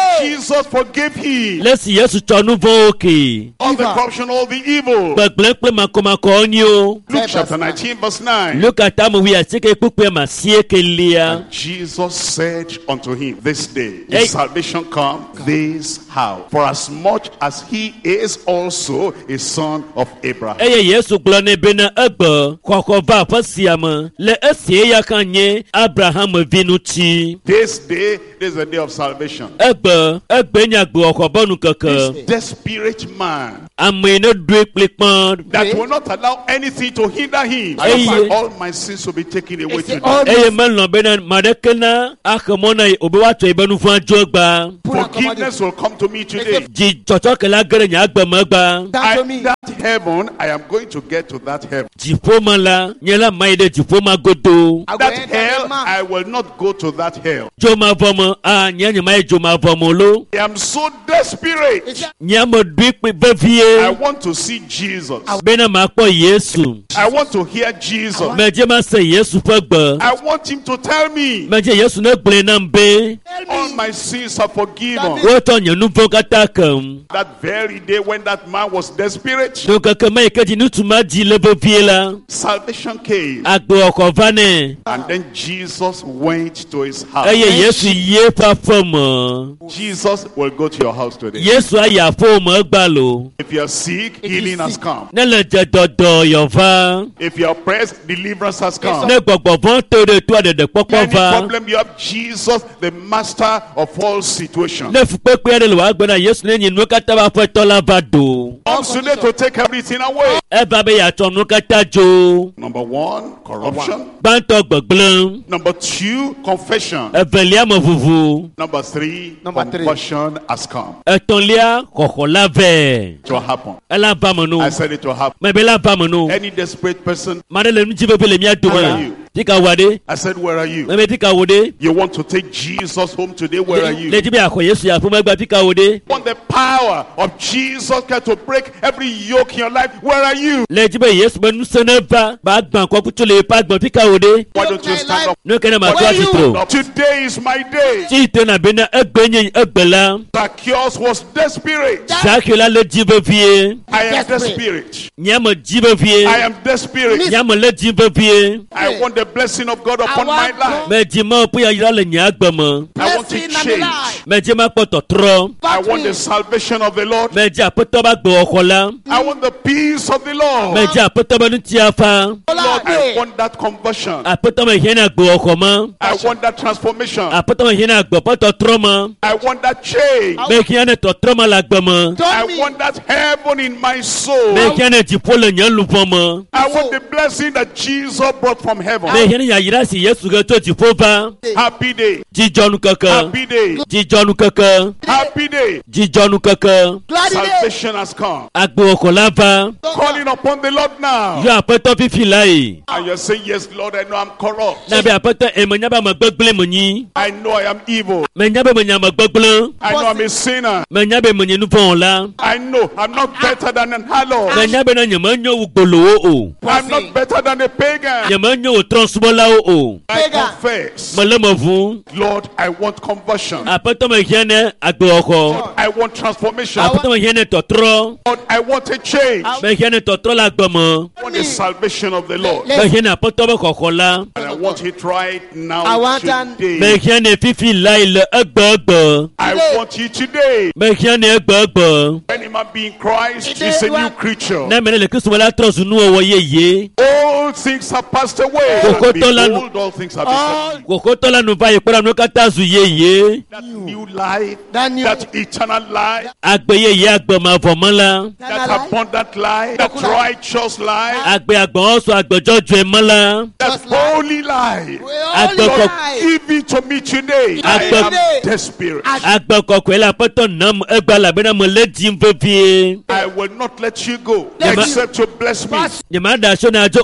Jesus forgave him lẹ́sìn Jésù tsọ́nu vọ́ òkè. all the corruption, all the evil. gbẹ̀gbẹ́ pé makomakọ ni o. Luke chapter nineteen verse nine. Luka tamu wi asike kpukpe ma sieke lia. And Jesus said unto him, this day Hey. is salvation come this house, for as much as he is also a son of Abraham. Eye Yesu gblɔ ne bena egbe xɔxɔ va aƒe sia me le esie ya kan nye Abraham vi ŋuti. This day, this is the day of salvation. Egbe egbe nye agbe xɔ bɔnu keke. Desperate man Ame ne doe kple kpɔn. that will not allow anything to hinder him. Hey. And all my sins will be taken away It's today. all Eye melɔ bena maɖeke na axemɔ na ye o be woatsɔ ebe nu fua dzo gba. Forgiveness will come to me today. Dzidzɔtsɔ ke la ge ɖe nye agbe me gba. I, to me. that heaven, I am going to get to that heaven. Dziƒo me la nye la ma yi ɖe dziƒo ma godo. I will That enter hell, the mouth. I will not go to that hell. Dzo ma vɔ me a nye nye ma ye dzo ma vɔ me lo. I am so desperate. It's a- Nye ame doe kpe I vevie. want to see Jesus. Bena ma kpɔ Yesu. I want to hear Jesus. Mɛdze ma se Yesu ƒe gbe. I want him to tell me Mɛdze Yesu ne gblẽ nam be all my sins are forgiven. wotɔ nye nu vɔ katã kem. That very day when that man was desperate, Do keke me yi ke dzi ŋutsu ma dzi le vevie la. salvation came. Agbeɔxɔ va nɛ. And then Jesus went to his house. Eye Yesu yi eƒe aƒe me. Jesus will go to your house today. Yesu ayi aƒewo me egba lo. If you are sick, healing has come. Ne le dze dɔdɔ yɔva. If you are oppressed, deliverance has come. Ne gbɔgbɔ vɔ to ɖe toa ɖeɖekpɔkpɔ Any va. problem you have, Jesus, the master of all situations, Ne fukpekpe aɖe le wòagbe na Yesu ne nye nuwo katã ƒe aƒetɔ la va do. comes today to take everything away. Eva be yeatsɔ nuwo katã dzo. Number one, corruption. Gbãtɔ gbegblẽ. Number two, confession. Evelia me vuvu. Number three, Number three. conversion has come. Etɔ̃lia xɔxɔ la vɛ. It will happen. Ela va me no. I said it will happen. Mɛ be la va me no. Any desperate person, Ma ɖe le nu dzi veve le mía Where are dome. you? Tika wa ɖe. I said, where are you? Mɛ be tika wo ɖe. You want to take Jesus home today? Where are you? Le dzi be axɔ Yesu ya ƒe megba tika wo ɖe. You want the power of Jesus Christ to break every yoke in your life? Where are you? Le dzi be Yesu be nusẽ ne va ba gbã kɔ kutsu le eƒe agbɔn tika wo ɖe. Why don't you stand up? Ne ke ne ma to Where are you? atsitre. Today is my day. Tsi te na bena egbe nye egbe la. Zacchaeus was desperate. Zakeo la le dzi vevie. I am Desperate. desperate. Nye me dzi vevie. I am desperate. Nye me le dzi vevie. I want the blessing of God upon my want life. Mɛ dzi ma ƒe yayra le nye agbe me. I want to Blessing and change. life. Mɛ dzi ma kpɔ tɔtrɔ. I want the salvation of the Lord. Mɛ dzi aƒetɔ be agbewɔxɔ la. I want the peace of the Lord. Mɛ dzi aƒetɔ be nutiafa. Lord, I want that conversion. Aƒetɔ me hiã ne agbewɔxɔ me. I want that transformation. Aƒetɔ me hiã ne agbe ƒe tɔtrɔ me. I want that change. Mɛ hiã ne tɔtrɔ me le agbe me. I Don't me. want that heaven in my soul. Mɛ hiã ne dziƒo le nye luʋɔ me. I want the blessing that Jesus brought from heaven. Mɛ hiã ne yayra si Yesu ge tso dziƒo va. Happy day. Dzidzɔnu keke. Happy day. Dzidzɔnu keke. Happy day. Dzidzɔnu keke. Glad it is. Salvation has come. Agbewɔxɔ la va. Calling upon the Lord now. Yɔ aƒetɔ fifi la yi. And you're saying, yes, Lord, I know I'm corrupt. Na be aƒetɔ emenya be ame gbegblẽ menyi. I know I am evil. Menya be menye ame gbegblẽ. I know I'm a sinner. Menya be menye nu vɔ wɔla. I know I'm not better than an harlot. Menya be na nye menyo wu gbolowo o. I'm not better than a pagan. Nye menyo wo trɔ̃subɔlawo o. I Pagan. confess. Mele me vu. Lord, I want conversion. Aƒetɔ me hiã ne agbewɔxɔ. I want transformation. Aƒetɔ me hiã ne tɔtrɔ. Lord, I want a change. I Me hiã ne tɔtrɔ le agbe me. want the salvation of the Lord. Me hiã ne aƒetɔ be xɔxɔ la. And I want it right now I want an- Me today. hiã ne fifi la yi le egbe egbe. I want it today. Me hiã ne egbe egbe. Any man be in Christ is a new creature. Ne me ne le Kristu me la trɔ zu nuwɔwɔ yeye. All things have passed away. Kokoto la- Behold, all things have become new. Kokotɔ la nu va yi kpɔɖa nu katã zu yeye. That new life, That new- that eternal life, Agbe yeye agbe mavɔ me la. that abundant life, that righteous life, Agbe agbɔ̃ sɔ agbedzɔdzɔe me la. that holy life. Agbe Holy kɔ- life. Give it to me today. I Agbe- am desperate. Agbe kɔkɔe le aƒetɔ nam egbe elabena mele dim vevie. I will not let you go Let except to bless me. Nye ma ɖe asi na dzo o negbe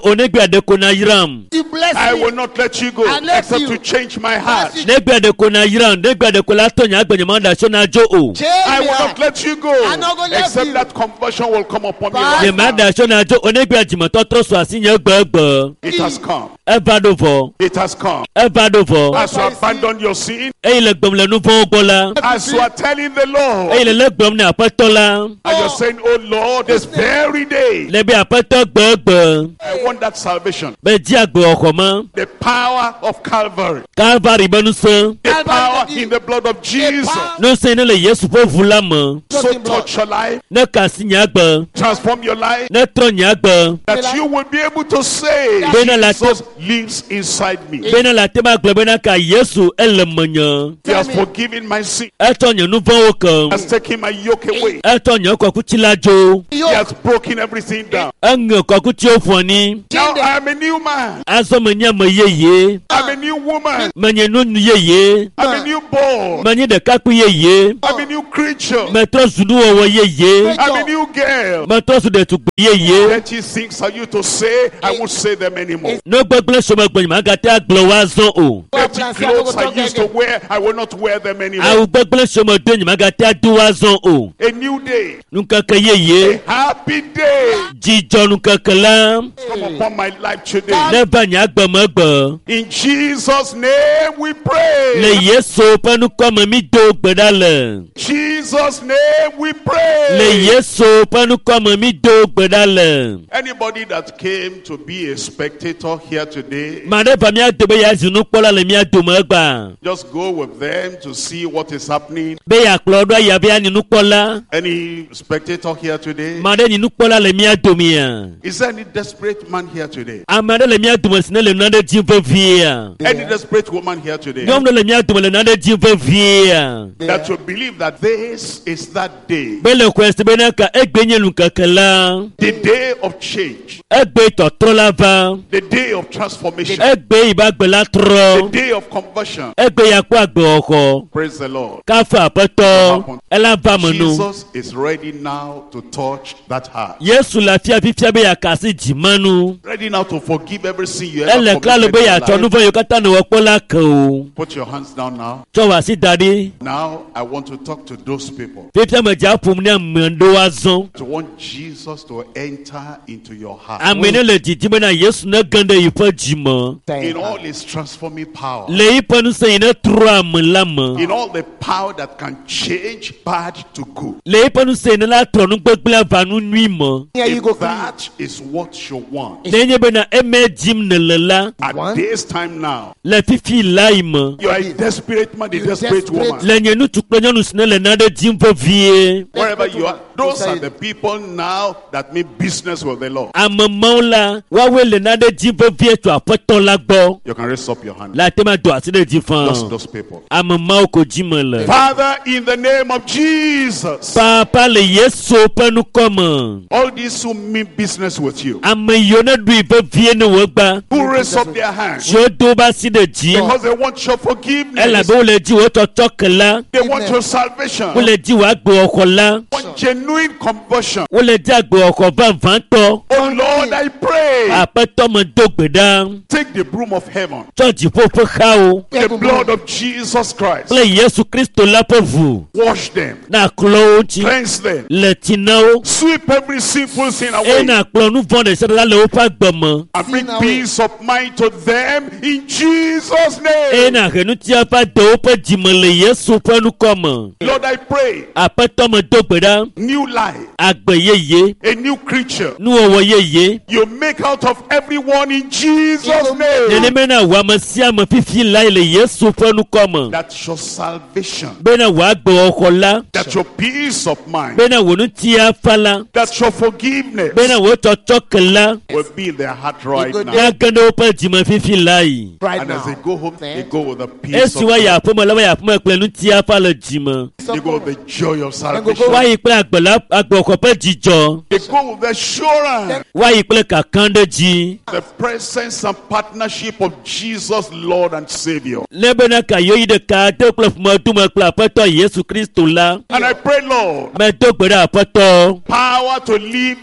Negbe adekona yiram. You bless I me. will not let you go And let except you- to change my heart. Bless Negbe adekona yiram. Negbe adekola tonya agbenyamanda shona jo o. Change I me will heart. not let you go I'm not gonna let except you. that conversion will come upon your Bye. life. Yemada shona jo onegbe ajimoto troso asinye gbegbe. It has come. Evadovo. It has come. Evadovo. As you abandon your sin, Eyi le gbom le nu vɔn gbɔ la. as you are telling the Lord, Eyi le le gbom ne apɛtɔ la. and you're saying, oh Lord, this very day, Le be apɛtɔ gbegbe. I want that salvation. Be di agbe ɔxɔ ma. The power of Calvary. Calvary be nu se. The power in the blood of Jesus. Nu se ne le Yesu ƒe ʋu la me. So touch your life, Ne kasi nye agbe. transform your life, Ne trɔ nye agbe. that you will be able to say, Bena la Jesus lives inside me. Bena la te ma gblɔ bena ka Yesu ele menye. He has forgiven my sin. Etɔ nye nu vɔwo He has ke. taken my yoke away. Etɔ nye kɔkuti la dzo. He has broken everything down. Eŋe kɔkutiwo ƒɔni. Now I am a new man. Azɔ menye ame yeye. I'm a new woman. Menye nyɔnu yeye. I'm a new boy. Menye ɖekakpui yeye. I'm a new creature. Metrɔ zu nuwɔwɔ yeye. I'm a new girl. Metrɔ zu ɖetugbi yeye. Dirty things are you to say, I won't say them anymore. Ne gbegblẽ sɔmegbe magate agblɔ wo azɔ o. Dirty clothes I used to wear, I will not wear them anymore. Awu gbegblẽ sɔmedo magate ado wo azɔ o. A new day, Nukeke a yeye. happy day Dzidzɔ nukeke la. come upon my life today. Ne va nye agbemegbe. In Jesus' name we pray. Le Yesu ƒe nukɔme mi do gbe ɖa le. Jesus' name we pray. Le Yesu ƒe nukɔme mi do gbe ɖa le. Anybody that came to be a spectator here today, Ma ɖe va mía do be yeazu nukpɔla le mía dome egba. just go with them to see what is happening. Be yeakplɔ ɖo ya be anyi nukpɔla. Any spectator here today? Ma ɖe nyi nukpɔla le mía domea. Is there any desperate man here today? Ame ɖe le mía dome si ne le nane dzim vevie. Any desperate woman here today? Nyɔnu ɖe le mía dome le nane dzim vevie. That you believe that this is that day, Be le xɔe si be ne ka egbe nye nukeke la. the day of change, Egbe tɔtrɔ la va. the day of transformation, Egbe yi be agbe la the trɔ. day of conversion. Egbe ya kpɔ agbewɔxɔ. Praise the Lord. Kafa aƒetɔ. Ela va me nu. Jesus is ready now to touch that heart. Yesu le afia fifia be yeakasi dzimanu. Ready now to forgive every sin you ever Ele klalo committed be in your yeatsɔ nu life. vɔ yiwo katã ne wɔkpɔ la ke o. Put your hands down now. Tsɔ wò asi da ɖi. Now I want to talk to those people. Fifia me dza ƒom ne ame ɖewo azɔ. To want Jesus to enter into your heart. Ame ne le didi be na Yesu ne ge ɖe yiƒe dzime. In all his transforming power. Le yiƒe ŋusẽ yi ne trɔ ame la me. In all the power that can change bad to good. Le yiƒe ŋusẽ yi ne la trɔ nu gbegblẽ va nu nyui me. Here you go. If that is what you want. Nenye be na eme dzim nele la. At One. this time now, Le fifi la yi me. you are a desperate man, a You're desperate desperate. woman. Le nye ŋutsu kple nyɔnu si ne le nane dzim vevie. Wherever you are, those are the people now that make business with the Lord. Ame mawo la, woawoe le nane dzim vevie tso aƒetɔ la gbɔ. You can raise up your hand. Le ate ma do asi ɖe dzi Just fãa. those people. Ame mawo ko dzime le. Father, in the name of Jesus, Papa le Yesu ƒe nukɔme. all these who mean business with you, Ame yiwo ne ɖui vevie ne wò gba. who raise up their hands Tí o do wobe asi ɖe dzi. because they want your forgiveness, Elabe wole dzi wò tsɔtsɔ ke la. they want your salvation, Wole dzi wò agbewɔxɔ la. want genuine conversion. Wole dzi agbewɔxɔ vavãtɔ. Oh Lord, I pray, Aƒetɔ me do gbe ɖa. take the broom of heaven, Tsɔ dziƒo ƒe xawo. the blood of Jesus Christ, Kple Yesu Kristo la ƒe ʋu. wash them, Na kplɔ wo ŋuti. cleanse them, Le tsi na wo. sweep every sinful sin Eye away, na kplɔ nu vɔ̃ ɖe sia ɖe la le woƒe agbe me. and bring Sin away. peace of mind to them in Jesus' Eye name. na he nutia ƒe de woƒe dzime le Yesu ƒe nukɔme. Lord, I pray, Aƒetɔ me do gbe ɖa. new life, Agbe yeye. a new creature. Nuwɔwɔ yeye. You make out of everyone in Jesus' name. Nenema na wò ame sia ame fifi la le Yesu ƒe nukɔme. That your salvation, Bena wò agbewɔxɔ la. that your peace of mind, Bena wò nutia fa la. that your forgiveness Bena wò tsɔtsɔ ke la. will be in their heart right good now. Na ge ɖe woƒe dzime fifi la yi. Right And as they now. go home, they go with the peace Esi of woayi God. aƒeme la woayi aƒeme kple nutia fa le dzime. They go with the joy of go- salvation. Woayi kple agbe la agbewɔxɔ ƒe dzidzɔ. They go with the assurance, Woayi kple kakã ɖe dzi. the presence and partnership of Jesus, Lord and Savior. Ne bena ka yewo yi ɖeka do kple ƒomedume kple aƒetɔ Yesu Kristo la. And I pray, Lord, Medo gbe ɖe aƒetɔ. power to live in newness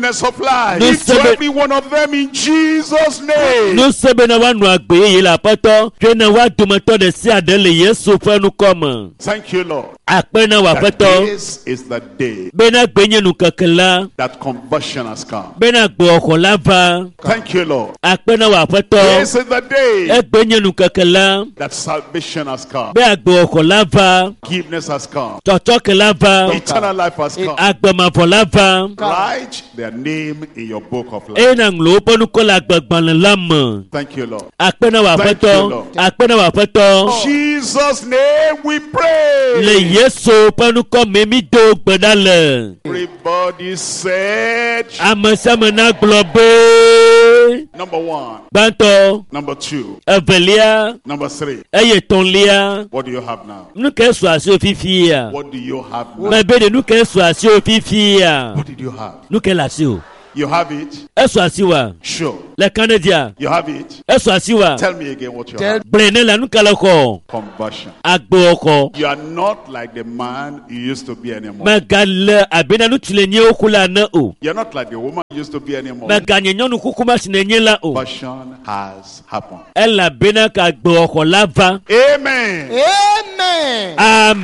newness of life. No Give to sebe- every one of them in Jesus' name. nu sebe na wa nu agbe yi la pɛtɔ twe na wa dometɔ de si ade le Yesu ƒe nukɔme. Thank you, Lord. Akpe na wa That pɛtɔ this is the day bena gbe nye nu keke la that conversion has come. bena gbe ọkọ la va. Thank you, Lord. Akpe na wa pɛtɔ This is the day egbe nye nu keke la that salvation has come. bena gbe ọkọ la va. Forgiveness has come. Tsɔtsɔke la va. Eternal life has come. Agbemavɔ la va. Write their name in your book of life. eye na ŋlɔ woƒe nukɔ le agbegbalẽ la me. Thank you, Lord. Akpe na wa Thank you, pɛtɔ Lord. akpe na wa pɛtɔ Jesus' name we pray. le Yesu ƒe nukɔ me mi do gbe ɖa le. Everybody said, Ame sia ame na gblɔ be number one, gbãtɔ number two, evelia number three. eye tɔ̃lia What do you have now? nu ke su asi wo fifi ya. What do you have now? me be de nu ke su asi wo fifi ya. What did you have? nu ke le asi o. You have it? esu asi wa Sure. le kanedia. You have it? esu asi wa Tell me again what you Tell- have. gblẽ ne le nu ke le xɔ Conversion. agbe ọkọ. You are not like the man you used to be anymore. megale abena ŋutsu le nye woku la ne o. You're not like the woman you used to be anymore. meganye nyɔnu kuku ma si ne nye la o. Conversion has happened. elabena ka agbe ọkọ la va. Amen. Amen.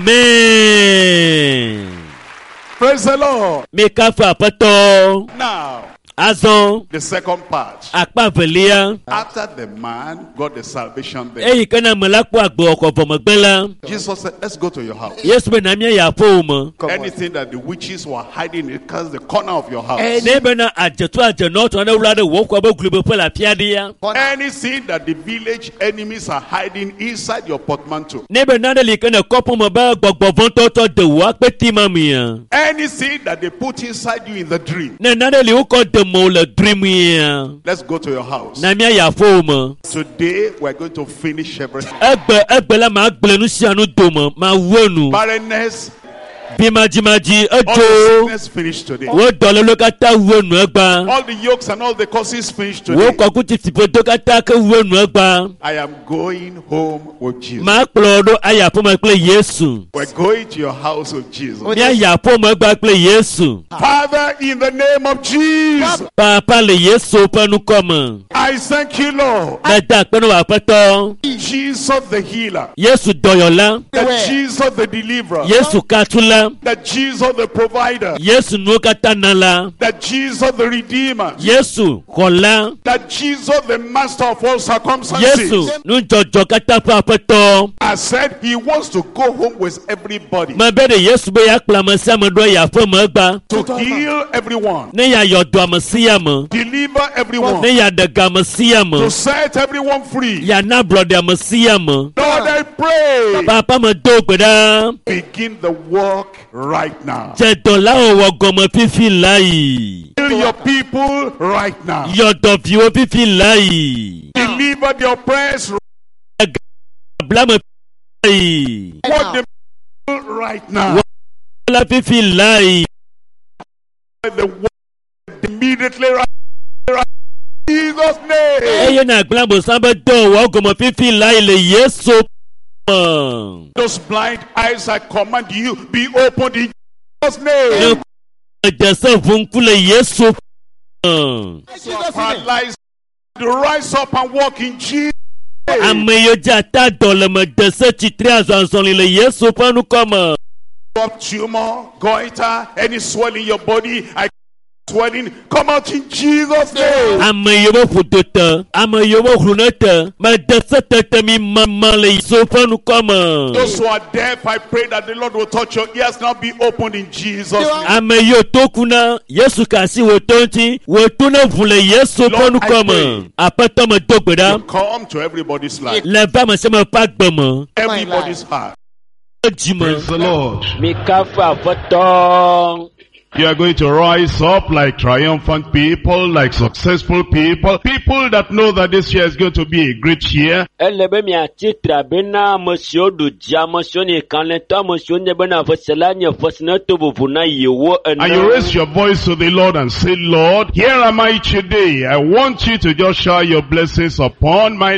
Amen. Praise the Lord. mi ka fɔ aƒetɔ. Now, azɔ the second part. akpa velia. After the man got the salvation there, eyi ke na ame la kpɔ agbe ọkọ vɔmegbe la. Jesus said, let's go to your house. yesu be na míayi aƒe wo me. Come on. Anything that the witches were hiding, it cast the corner of your house. ne bena adzetu adzenɔ tɔ ne wula ɖe wò kɔ be glubeƒe le afia ɖi ya. Anything that the village enemies are hiding inside your portmanteau. ne be nane li ke ne kɔpu me be gbɔgbɔ vɔ̃tɔtɔ de wò akpeti ma mia. Anything that they put inside you in the dream. ne nane li wokɔ de mo le dri mia. Let's go to your house. na míayi aƒe wo me. Today, we're going to finish everything. egbe egbe la ma gblẽ nu sia nu dome ma wu enu. Barrenness, bimadzimadzi all the edzo. sickness finished today. wo dɔlélo katã wu enu egba. All the yokes and all the curses finished wo today. kɔkuti siƒedo katã ke wu enu egba. I am going home with Jesus. ma kplɔ ɖo ayi aƒe me kple Yesu. We're going to your house with Jesus. míayi aƒe me gba kple Yesu. Father, in the name of Jesus, papa le Yesu ƒe nukɔme. I thank you, Lord. meda akpe ne wò aƒetɔ. Jesus the healer, Yesu dɔyɔla. that Where? Jesus the deliverer, Yesu katula. that Jesus the provider, Yesu nuwo katã nala. that Jesus the redeemer, Yesu xɔla. that Jesus the master of all circumstances. Yesu nudzɔdzɔ katã ƒe aƒetɔ. I said he wants to go home with everybody, me be de Yesu be yakplɔ ame sia ame ɖo yi aƒe me egba. to heal everyone, ne yayɔ dɔ ame sia me. deliver everyone, ne yaɖe ga ame sia me. to set everyone free. yana ablɔɖe ame sia me. Lord, I pray, papa me do gbe ɖa. begin the work right now. dze dɔ la wɔwɔ gɔme fifi la yi. Heal your people right now. yɔ dɔviwo fifi la yi. Deliver the oppressed abla me la yi. what the people right now. la fifi la yi. The word immediately right, right in Jesus' name. eye na agblẽ abosam be dɔ wɔ gɔme fifi la yi le Yesu me. Those blind eyes, I command you, be opened in Jesus' name. ne dese ʋuŋku le Yesu me. Jesus' name. Paralyzed to rise up and walk in Jesus' name. ame yiwo dze ata dɔ le me dese tsitre azɔzɔli le Yesu ƒe nukɔme. Up tumor, goiter, any swelling in your body, I swelling, come out in Jesus' name. ame yiwo ƒo do te ame yiwo ʋlu ne te me dese tete mi mama le Yesu ƒe nukɔme. Those who are deaf, I pray that the Lord will touch your ears now, be opened in Jesus' name. ame yiwo to ku na Yesu ka asi wò to ŋuti wò to ne ʋu le Yesu ƒe Lord, I nukɔme. aƒetɔ me do gbe You ɖa come to everybody's life, le va ame sia ame ƒe agbe me. everybody's heart. dzime. Praise the Lord. mi ka fɔ aƒetɔ. You are going to rise up like triumphant people, like successful people, people that know that this year is going to be a great year. ele be miatsitre bena ame siwo ɖu dzi ame siwo nye kalẽtɔ ame siwo nye bena fesela nye fesena to vovo na yewo And you ene. raise your voice to the Lord and say, Lord, here am I today. I want you to just shower your blessings upon my life.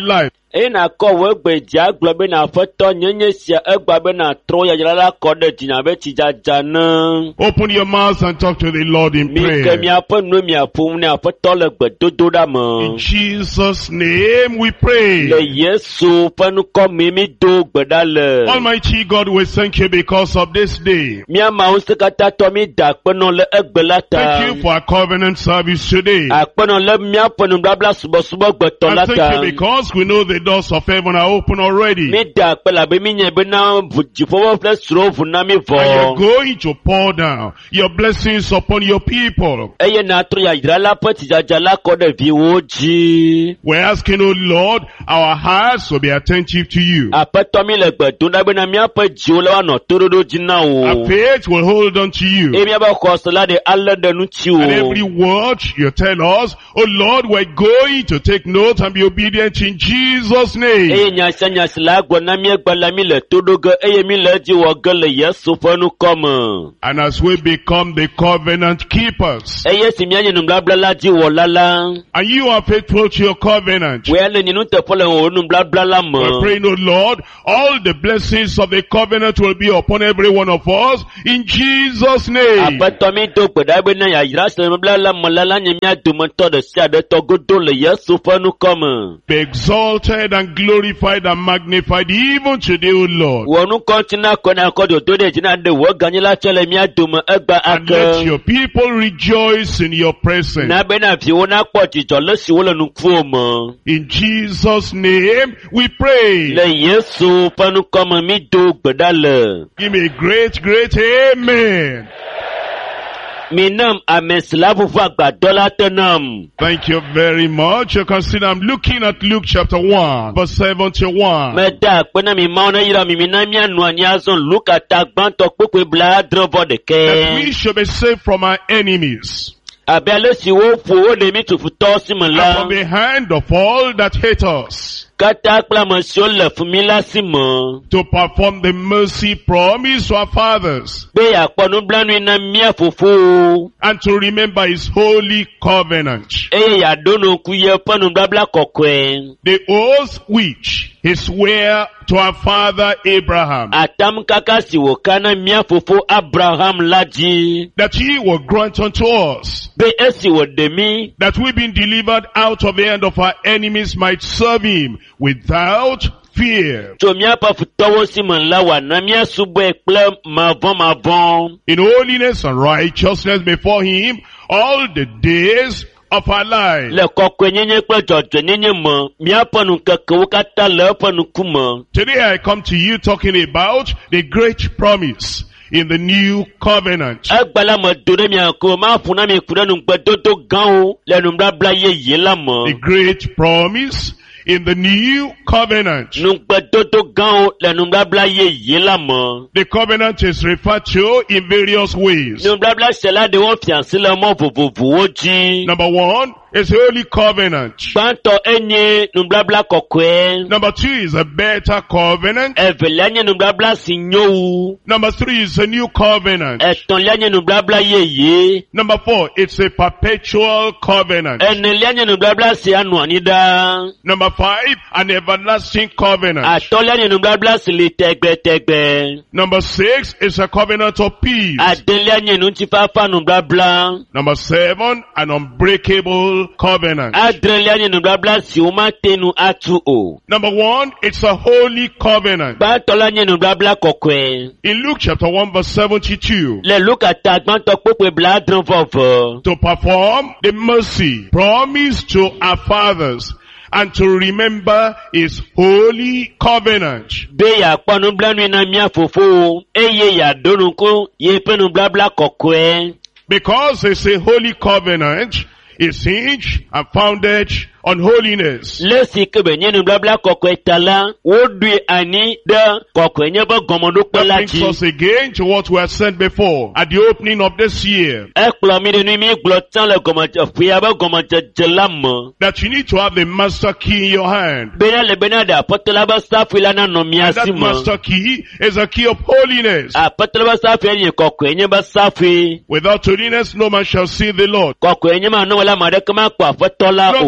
ena ko we gbeja globe na foto nyenye sia egbabe na tro ya jala ko de dinabe ti jajana. Open your mouth and talk to the Lord in Mi ke mi prayer. apo no mi apo ne afoto le gbedodo da mo. In Jesus' name we pray. Le Yesu panu ko mi mi do gbedale. Almighty God, we thank you because of this day. Mi ama usekata to mi da peno le egbelata. Thank you for our covenant service today. Akpeno le mi apo no blabla subo subo gbeto And thank lata. you because we know the doors of heaven are open already. Mi da pela be mi nye be na jifo fle suro vuna mi vo. And you're going to pour down your blessings upon your people. Eye na tro ya jala pati jajala ko de vi woji. We're asking, oh Lord, our hearts will be attentive to you. Apeto mi le gbedo da be na mi apo ji o le wa no torodo jina Our o. faith will hold on to you. E mi aba ko so la de alle de nu ti o. And every word you tell us, oh Lord, we're going to take note and be obedient in Jesus' name. Eye nyasa nyasa la gbo na mi egbala mi le todogo eye mi le ji wo gele Yesu fanu komo. And as we become the covenant keepers, Eye si mi anye nu blabla la ji wo lala. and you are faithful to your covenant, We ale ni nu te fole wo nu blabla la mo. we're praying, oh Lord, all the blessings of the covenant will be upon every one of us in Jesus' name. Apeto mi do gbeda be na ya yira se blabla mo lala nye mi adumo to de si ade to godo le Yesu fanu komo. Be exalted and glorified and magnified even today, O Lord. Wonu kontina kona ko do do de jina de wo ganyela chele mi adumo egba And let ake. your people rejoice in your presence. Na be na fi wona po ti jo le si wo le nu ku mo. In Jesus' name we pray. Le Yesu fanu komo mi do gbeda le. Give me a great, great amen. Minam ameslavu vagba dola tenam. Thank you very much. You can see that I'm looking at Luke chapter one, verse seventy-one. Meda pena mi mauna ira mi minami anu anyazon luka tagban to kukwe bla drovo de That we ke. should be saved from our enemies Abele si wo fu wo de mi tufu to si and from mala. the hand of all that hate us, Kata akla monsio le fumila si mo. to perform the mercy promised to our fathers, Be ya ponu blanu ina mia fufu. and to remember his holy covenant, Eye ya dono kuye ponu blabla kokwe. the oath which he sware to our father Abraham, Atam kaka si wo kana mia fufu Abraham laji. that he will grant unto us, Be esi wo demi. that we being delivered out of the hand of our enemies might serve him without fear, To mia pa futowo si manla wa na mia subo ekple mavon mavon. in holiness and righteousness before him all the days of our life. Le kokwe nyenye kple dzɔdzɔ nyenye me, míaƒe nukekewo katã le eƒe ŋkume. Today I come to you talking about the great promise in the new covenant. Egbe la me do ɖe mia ŋkume, maƒo na mi ku ɖe nugbedodo gãwo le nubabla yeye la The me. great promise in the new covenant. Nugbedodo gãwo le nubabla yeye la me. The covenant is referred to in various ways. Nubabla sela ɖewo fiasi le mɔ vovovowo dzi. Number one is holy covenant. Gbãtɔ enye nubabla kɔkɔe. Number two is a better covenant. Evelia nye nubabla si nyo wu. Number three is a new covenant. Etɔ̃lia nye nubabla yeye. Number four, it's a perpetual covenant. Enelia nye nubabla si anɔ anyi ɖaa. Number five, an everlasting covenant. Atɔlia nye nubabla si li tɛgbɛtɛgbɛ. Number six is a covenant of peace. Adelia nye ŋutifafa nubabla. Number seven, an unbreakable covenant. Adrelia nye nubabla si womate nu atu o. Number one, it's a holy covenant. Gbãtɔla nye nubabla kɔkɔe. In Luke chapter one verse seventy-two, Le Luka ta gbãtɔ kpokpe bla adre vɔvɔ. to perform the mercy promised to our fathers and to remember his holy covenant. Be yakpɔ nublanui na mía fofowo, eye yaɖo nuku yeƒe nubabla kɔkɔe. Because it's a holy covenant, it's hinged and founded on holiness. Le si ke be nye nubabla kɔkɔe ta la, woɖoe anyi ɖe kɔkɔe nye be gɔmɔɖokpe That la brings us dzi. again to what we had said before at the opening of this year, Ekplɔ mi ɖe nu mi gblɔ tsã le gɔmɔdze ƒea be gɔmɔdzedze la me. that you need to have the master key in your hand. Bena le bena ɖe aƒetɔ la be safui la nanɔ mia And si that me. master key is a key of holiness. Aƒetɔ la be safui nye kɔkɔe nye be safui. Without holiness, no man shall see the Lord. Kɔkɔe nye ma ne wòle ame aɖeke makpɔ aƒetɔ la Not o. only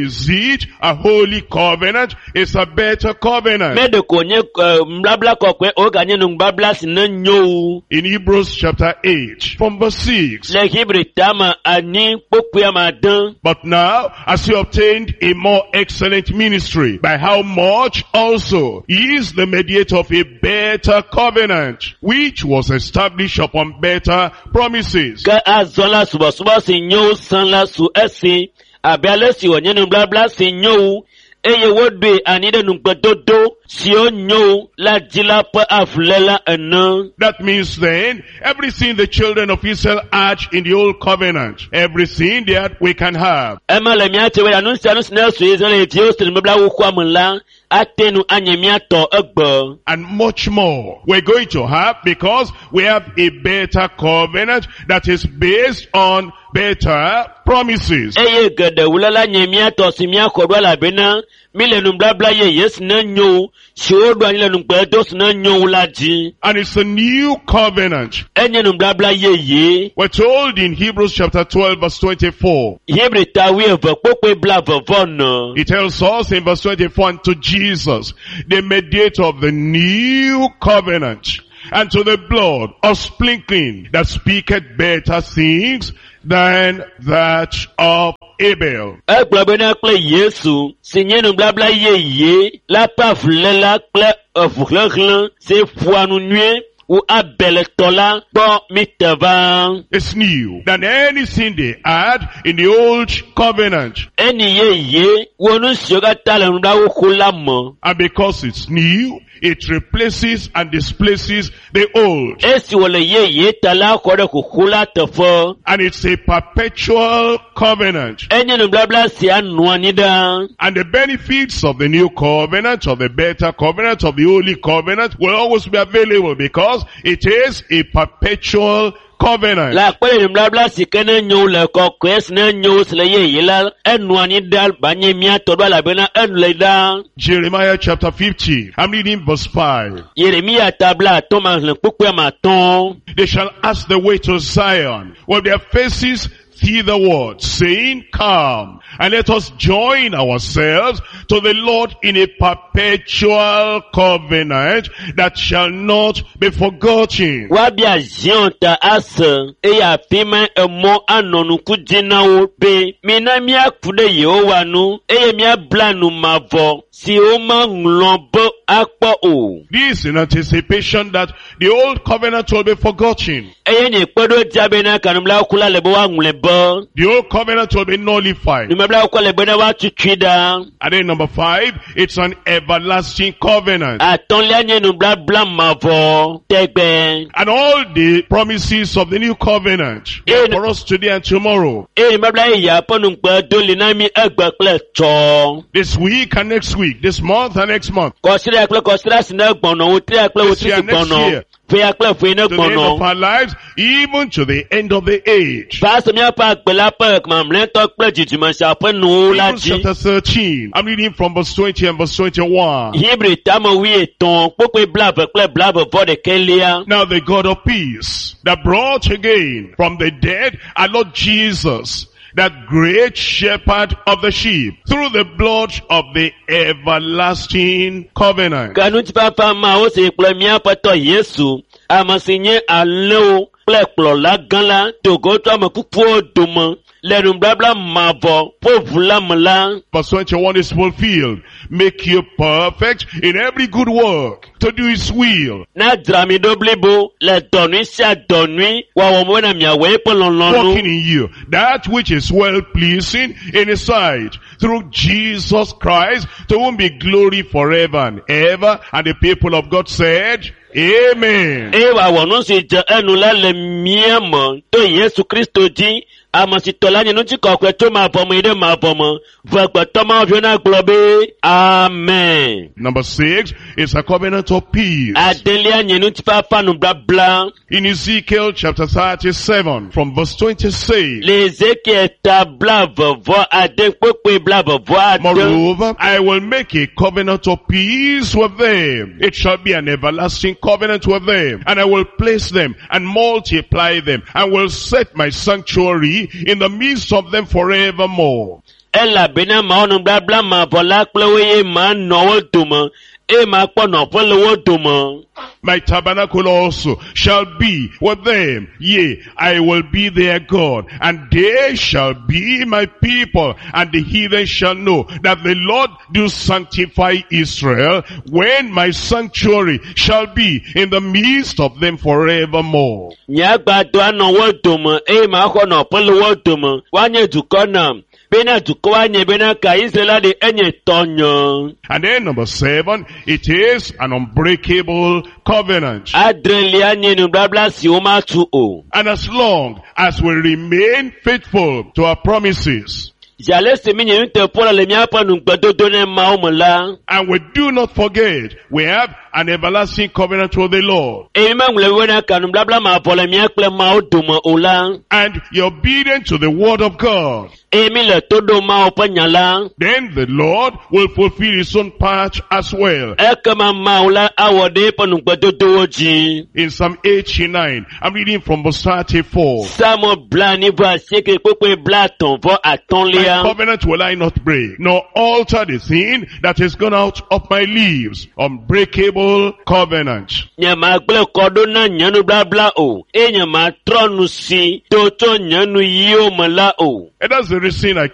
is it a holy covenant? It's a better covenant. Mede konye mblabla kokwe oganye nungbabla sinenyo. In Hebrews chapter eight, from verse six. Le Hébreux tama ani pokwe madan. But now, as he obtained a more excellent ministry, by how much also he is the mediator of a better covenant, which was established upon better promises. Ka azola suba suba sinyo san la su esi abiale si wonye nungbabla sinyo. Eye wodwe anide nungbedodo si o nyo la jila pa aflela ena. That means then, everything the children of Israel had in the old covenant, everything that we can have. Ema le miate we anunsi anunsi na su Israel eti o sin mbabla ukwa mla atenu anye miato egbo. And much more we're going to have, because we have a better covenant that is based on better promises. Eye gede wulala nye miato si miakodwa la bena mile numblabla ye yes na nyo si odwa nile numbledo si na nyo ulaji. And it's a new covenant. Enye numblabla ye ye. We're told in Hebrews chapter twelve verse twenty-four. Hebre tawi eva pokwe bla vavona. It tells us in verse twenty-four, and to Jesus, the mediator of the new covenant, and to the blood of sprinkling that speaketh better things than that of Abel. Egbabena kle Yesu, sinye numblabla ye ye, la paflela kle ofuklen, se fuanu nue, ou Abel tola, bon mitava. It's new than anything they had in the old covenant. Eni ye ye, wonu syoga tala nda ukula mo. And because it's new, it replaces and displaces the old. Esi wole ye ye tala kode kukula tefo. And it's a perpetual covenant. Enye numblabla si anuanida. And the benefits of the new covenant, of the better covenant, of the holy covenant will always be available, because it is a perpetual covenant. La kwele numblabla si kene nyo le kokwes ne nyo sile ye ye la enuanida banye mia todwa la bena enuleda. Jeremiah chapter fifty. I'm reading verse five. Yeremia tabla Thomas le pukwe maton. They shall ask the way to Zion, with their faces thitherward, saying, Come, and let us join ourselves to the Lord in a perpetual covenant that shall not be forgotten. Wabia zionta asa, eya pima emo anonu kujina upe, mina miya kude yeowa nu, eye miya blanu mavo, si oma nglobo akpa o. This in anticipation that the old covenant will be forgotten. Eye ni kwedo jabena kanumla ukula lebo wa ngulebo. The old covenant will be nullified. Numebla ukula lebo na wa chuchida. And then number five, it's an everlasting covenant. Atonlia nye numbla blam mavo, tegbe. And all the promises of the new covenant Eh, for us today and tomorrow. Eye numebla iya ponungpe doli na mi egbe kle cho. This week and next week, this month and next month. Kosira akle kosira sine gbono, utri akle This utri year, next gbono. year. Fe akle fe ne To the end of gbono. our lives, even to the end of the age. Fase mi apa akpela pa ekmamlen tok ple jijima se ape nou la Hebrews ji. chapter thirteen. I'm reading from verse twenty and verse twenty-one. Hebre tamo wi eton, pokwe blave kple blave vode kelia. Now the God of peace that brought again from the dead our Lord Jesus, that great shepherd of the sheep, through the blood of the everlasting covenant. Kanu ti papa ma o se kple mi apeto Yesu, amasinye aleo kple kplo la gan la, togo to amekuku o dome. Lerum blabla mavo, povula mla. Verse twenty-one is fulfilled. Make you perfect in every good work, to do his will. Na drami doblibo, le donui sia donui, wa wamwena miawe polonlonu. Working in you that which is well pleasing in his sight, through Jesus Christ, to whom be glory forever and ever. And the people of God said, Amen. Ewa wonu si je enula le miemo, to Yesu Kristo ji, amasitola nye nuti kokwe to ma pomo ide ma pomo, vekwe to ma vyo globe, amen. Number six is a covenant of peace. Adelia nye nuti papa nu bla bla. In Ezekiel chapter thirty-seven, from verse twenty-six. Les Ezekiel ta blave vo ade kwekwe blave vo ade. Moreover, I will make a covenant of peace with them. It shall be an everlasting covenant with them. And I will place them and multiply them, and will set my sanctuary in the midst of them forevermore. ela bena ma onu blabla ma bola kplewe ma no doma e ma po no polo doma. My tabernacle also shall be with them, yea, I will be their God, and they shall be my people, and the heathen shall know that the Lord do sanctify Israel, when my sanctuary shall be in the midst of them forevermore. Nyagba do ano wodoma e ma ko no polo wodoma wanye dukona bena dukowa nye bena ka Israel de enye tonyo. And then number seven, it is an unbreakable covenant. Adrelia nu blabla si o ma tu o. And as long as we remain faithful to our promises, Jale se minye unte pola le miapa nu gbedodo ne ma o mola. and we do not forget, we have an everlasting covenant with the Lord. E ma mle wena ka nu blabla ma pola miakle ma o doma ola. And you're obedient to the word of God, E mi le todo ma o panyala. then the Lord will fulfill his own part as well. E kama ma ola awode pa nu gbedodo oji. In Psalm eighty-nine, I'm reading from verse thirty-four. Samo bla ni va seke pepe bla ton vo aton My lia. covenant will I not break, nor alter the thing that is gone out of my lips. Unbreakable covenant. Nyama gble kodo na nyanu blabla o. E nyama tronu si to to nyanu yo mala o. And that's the reason I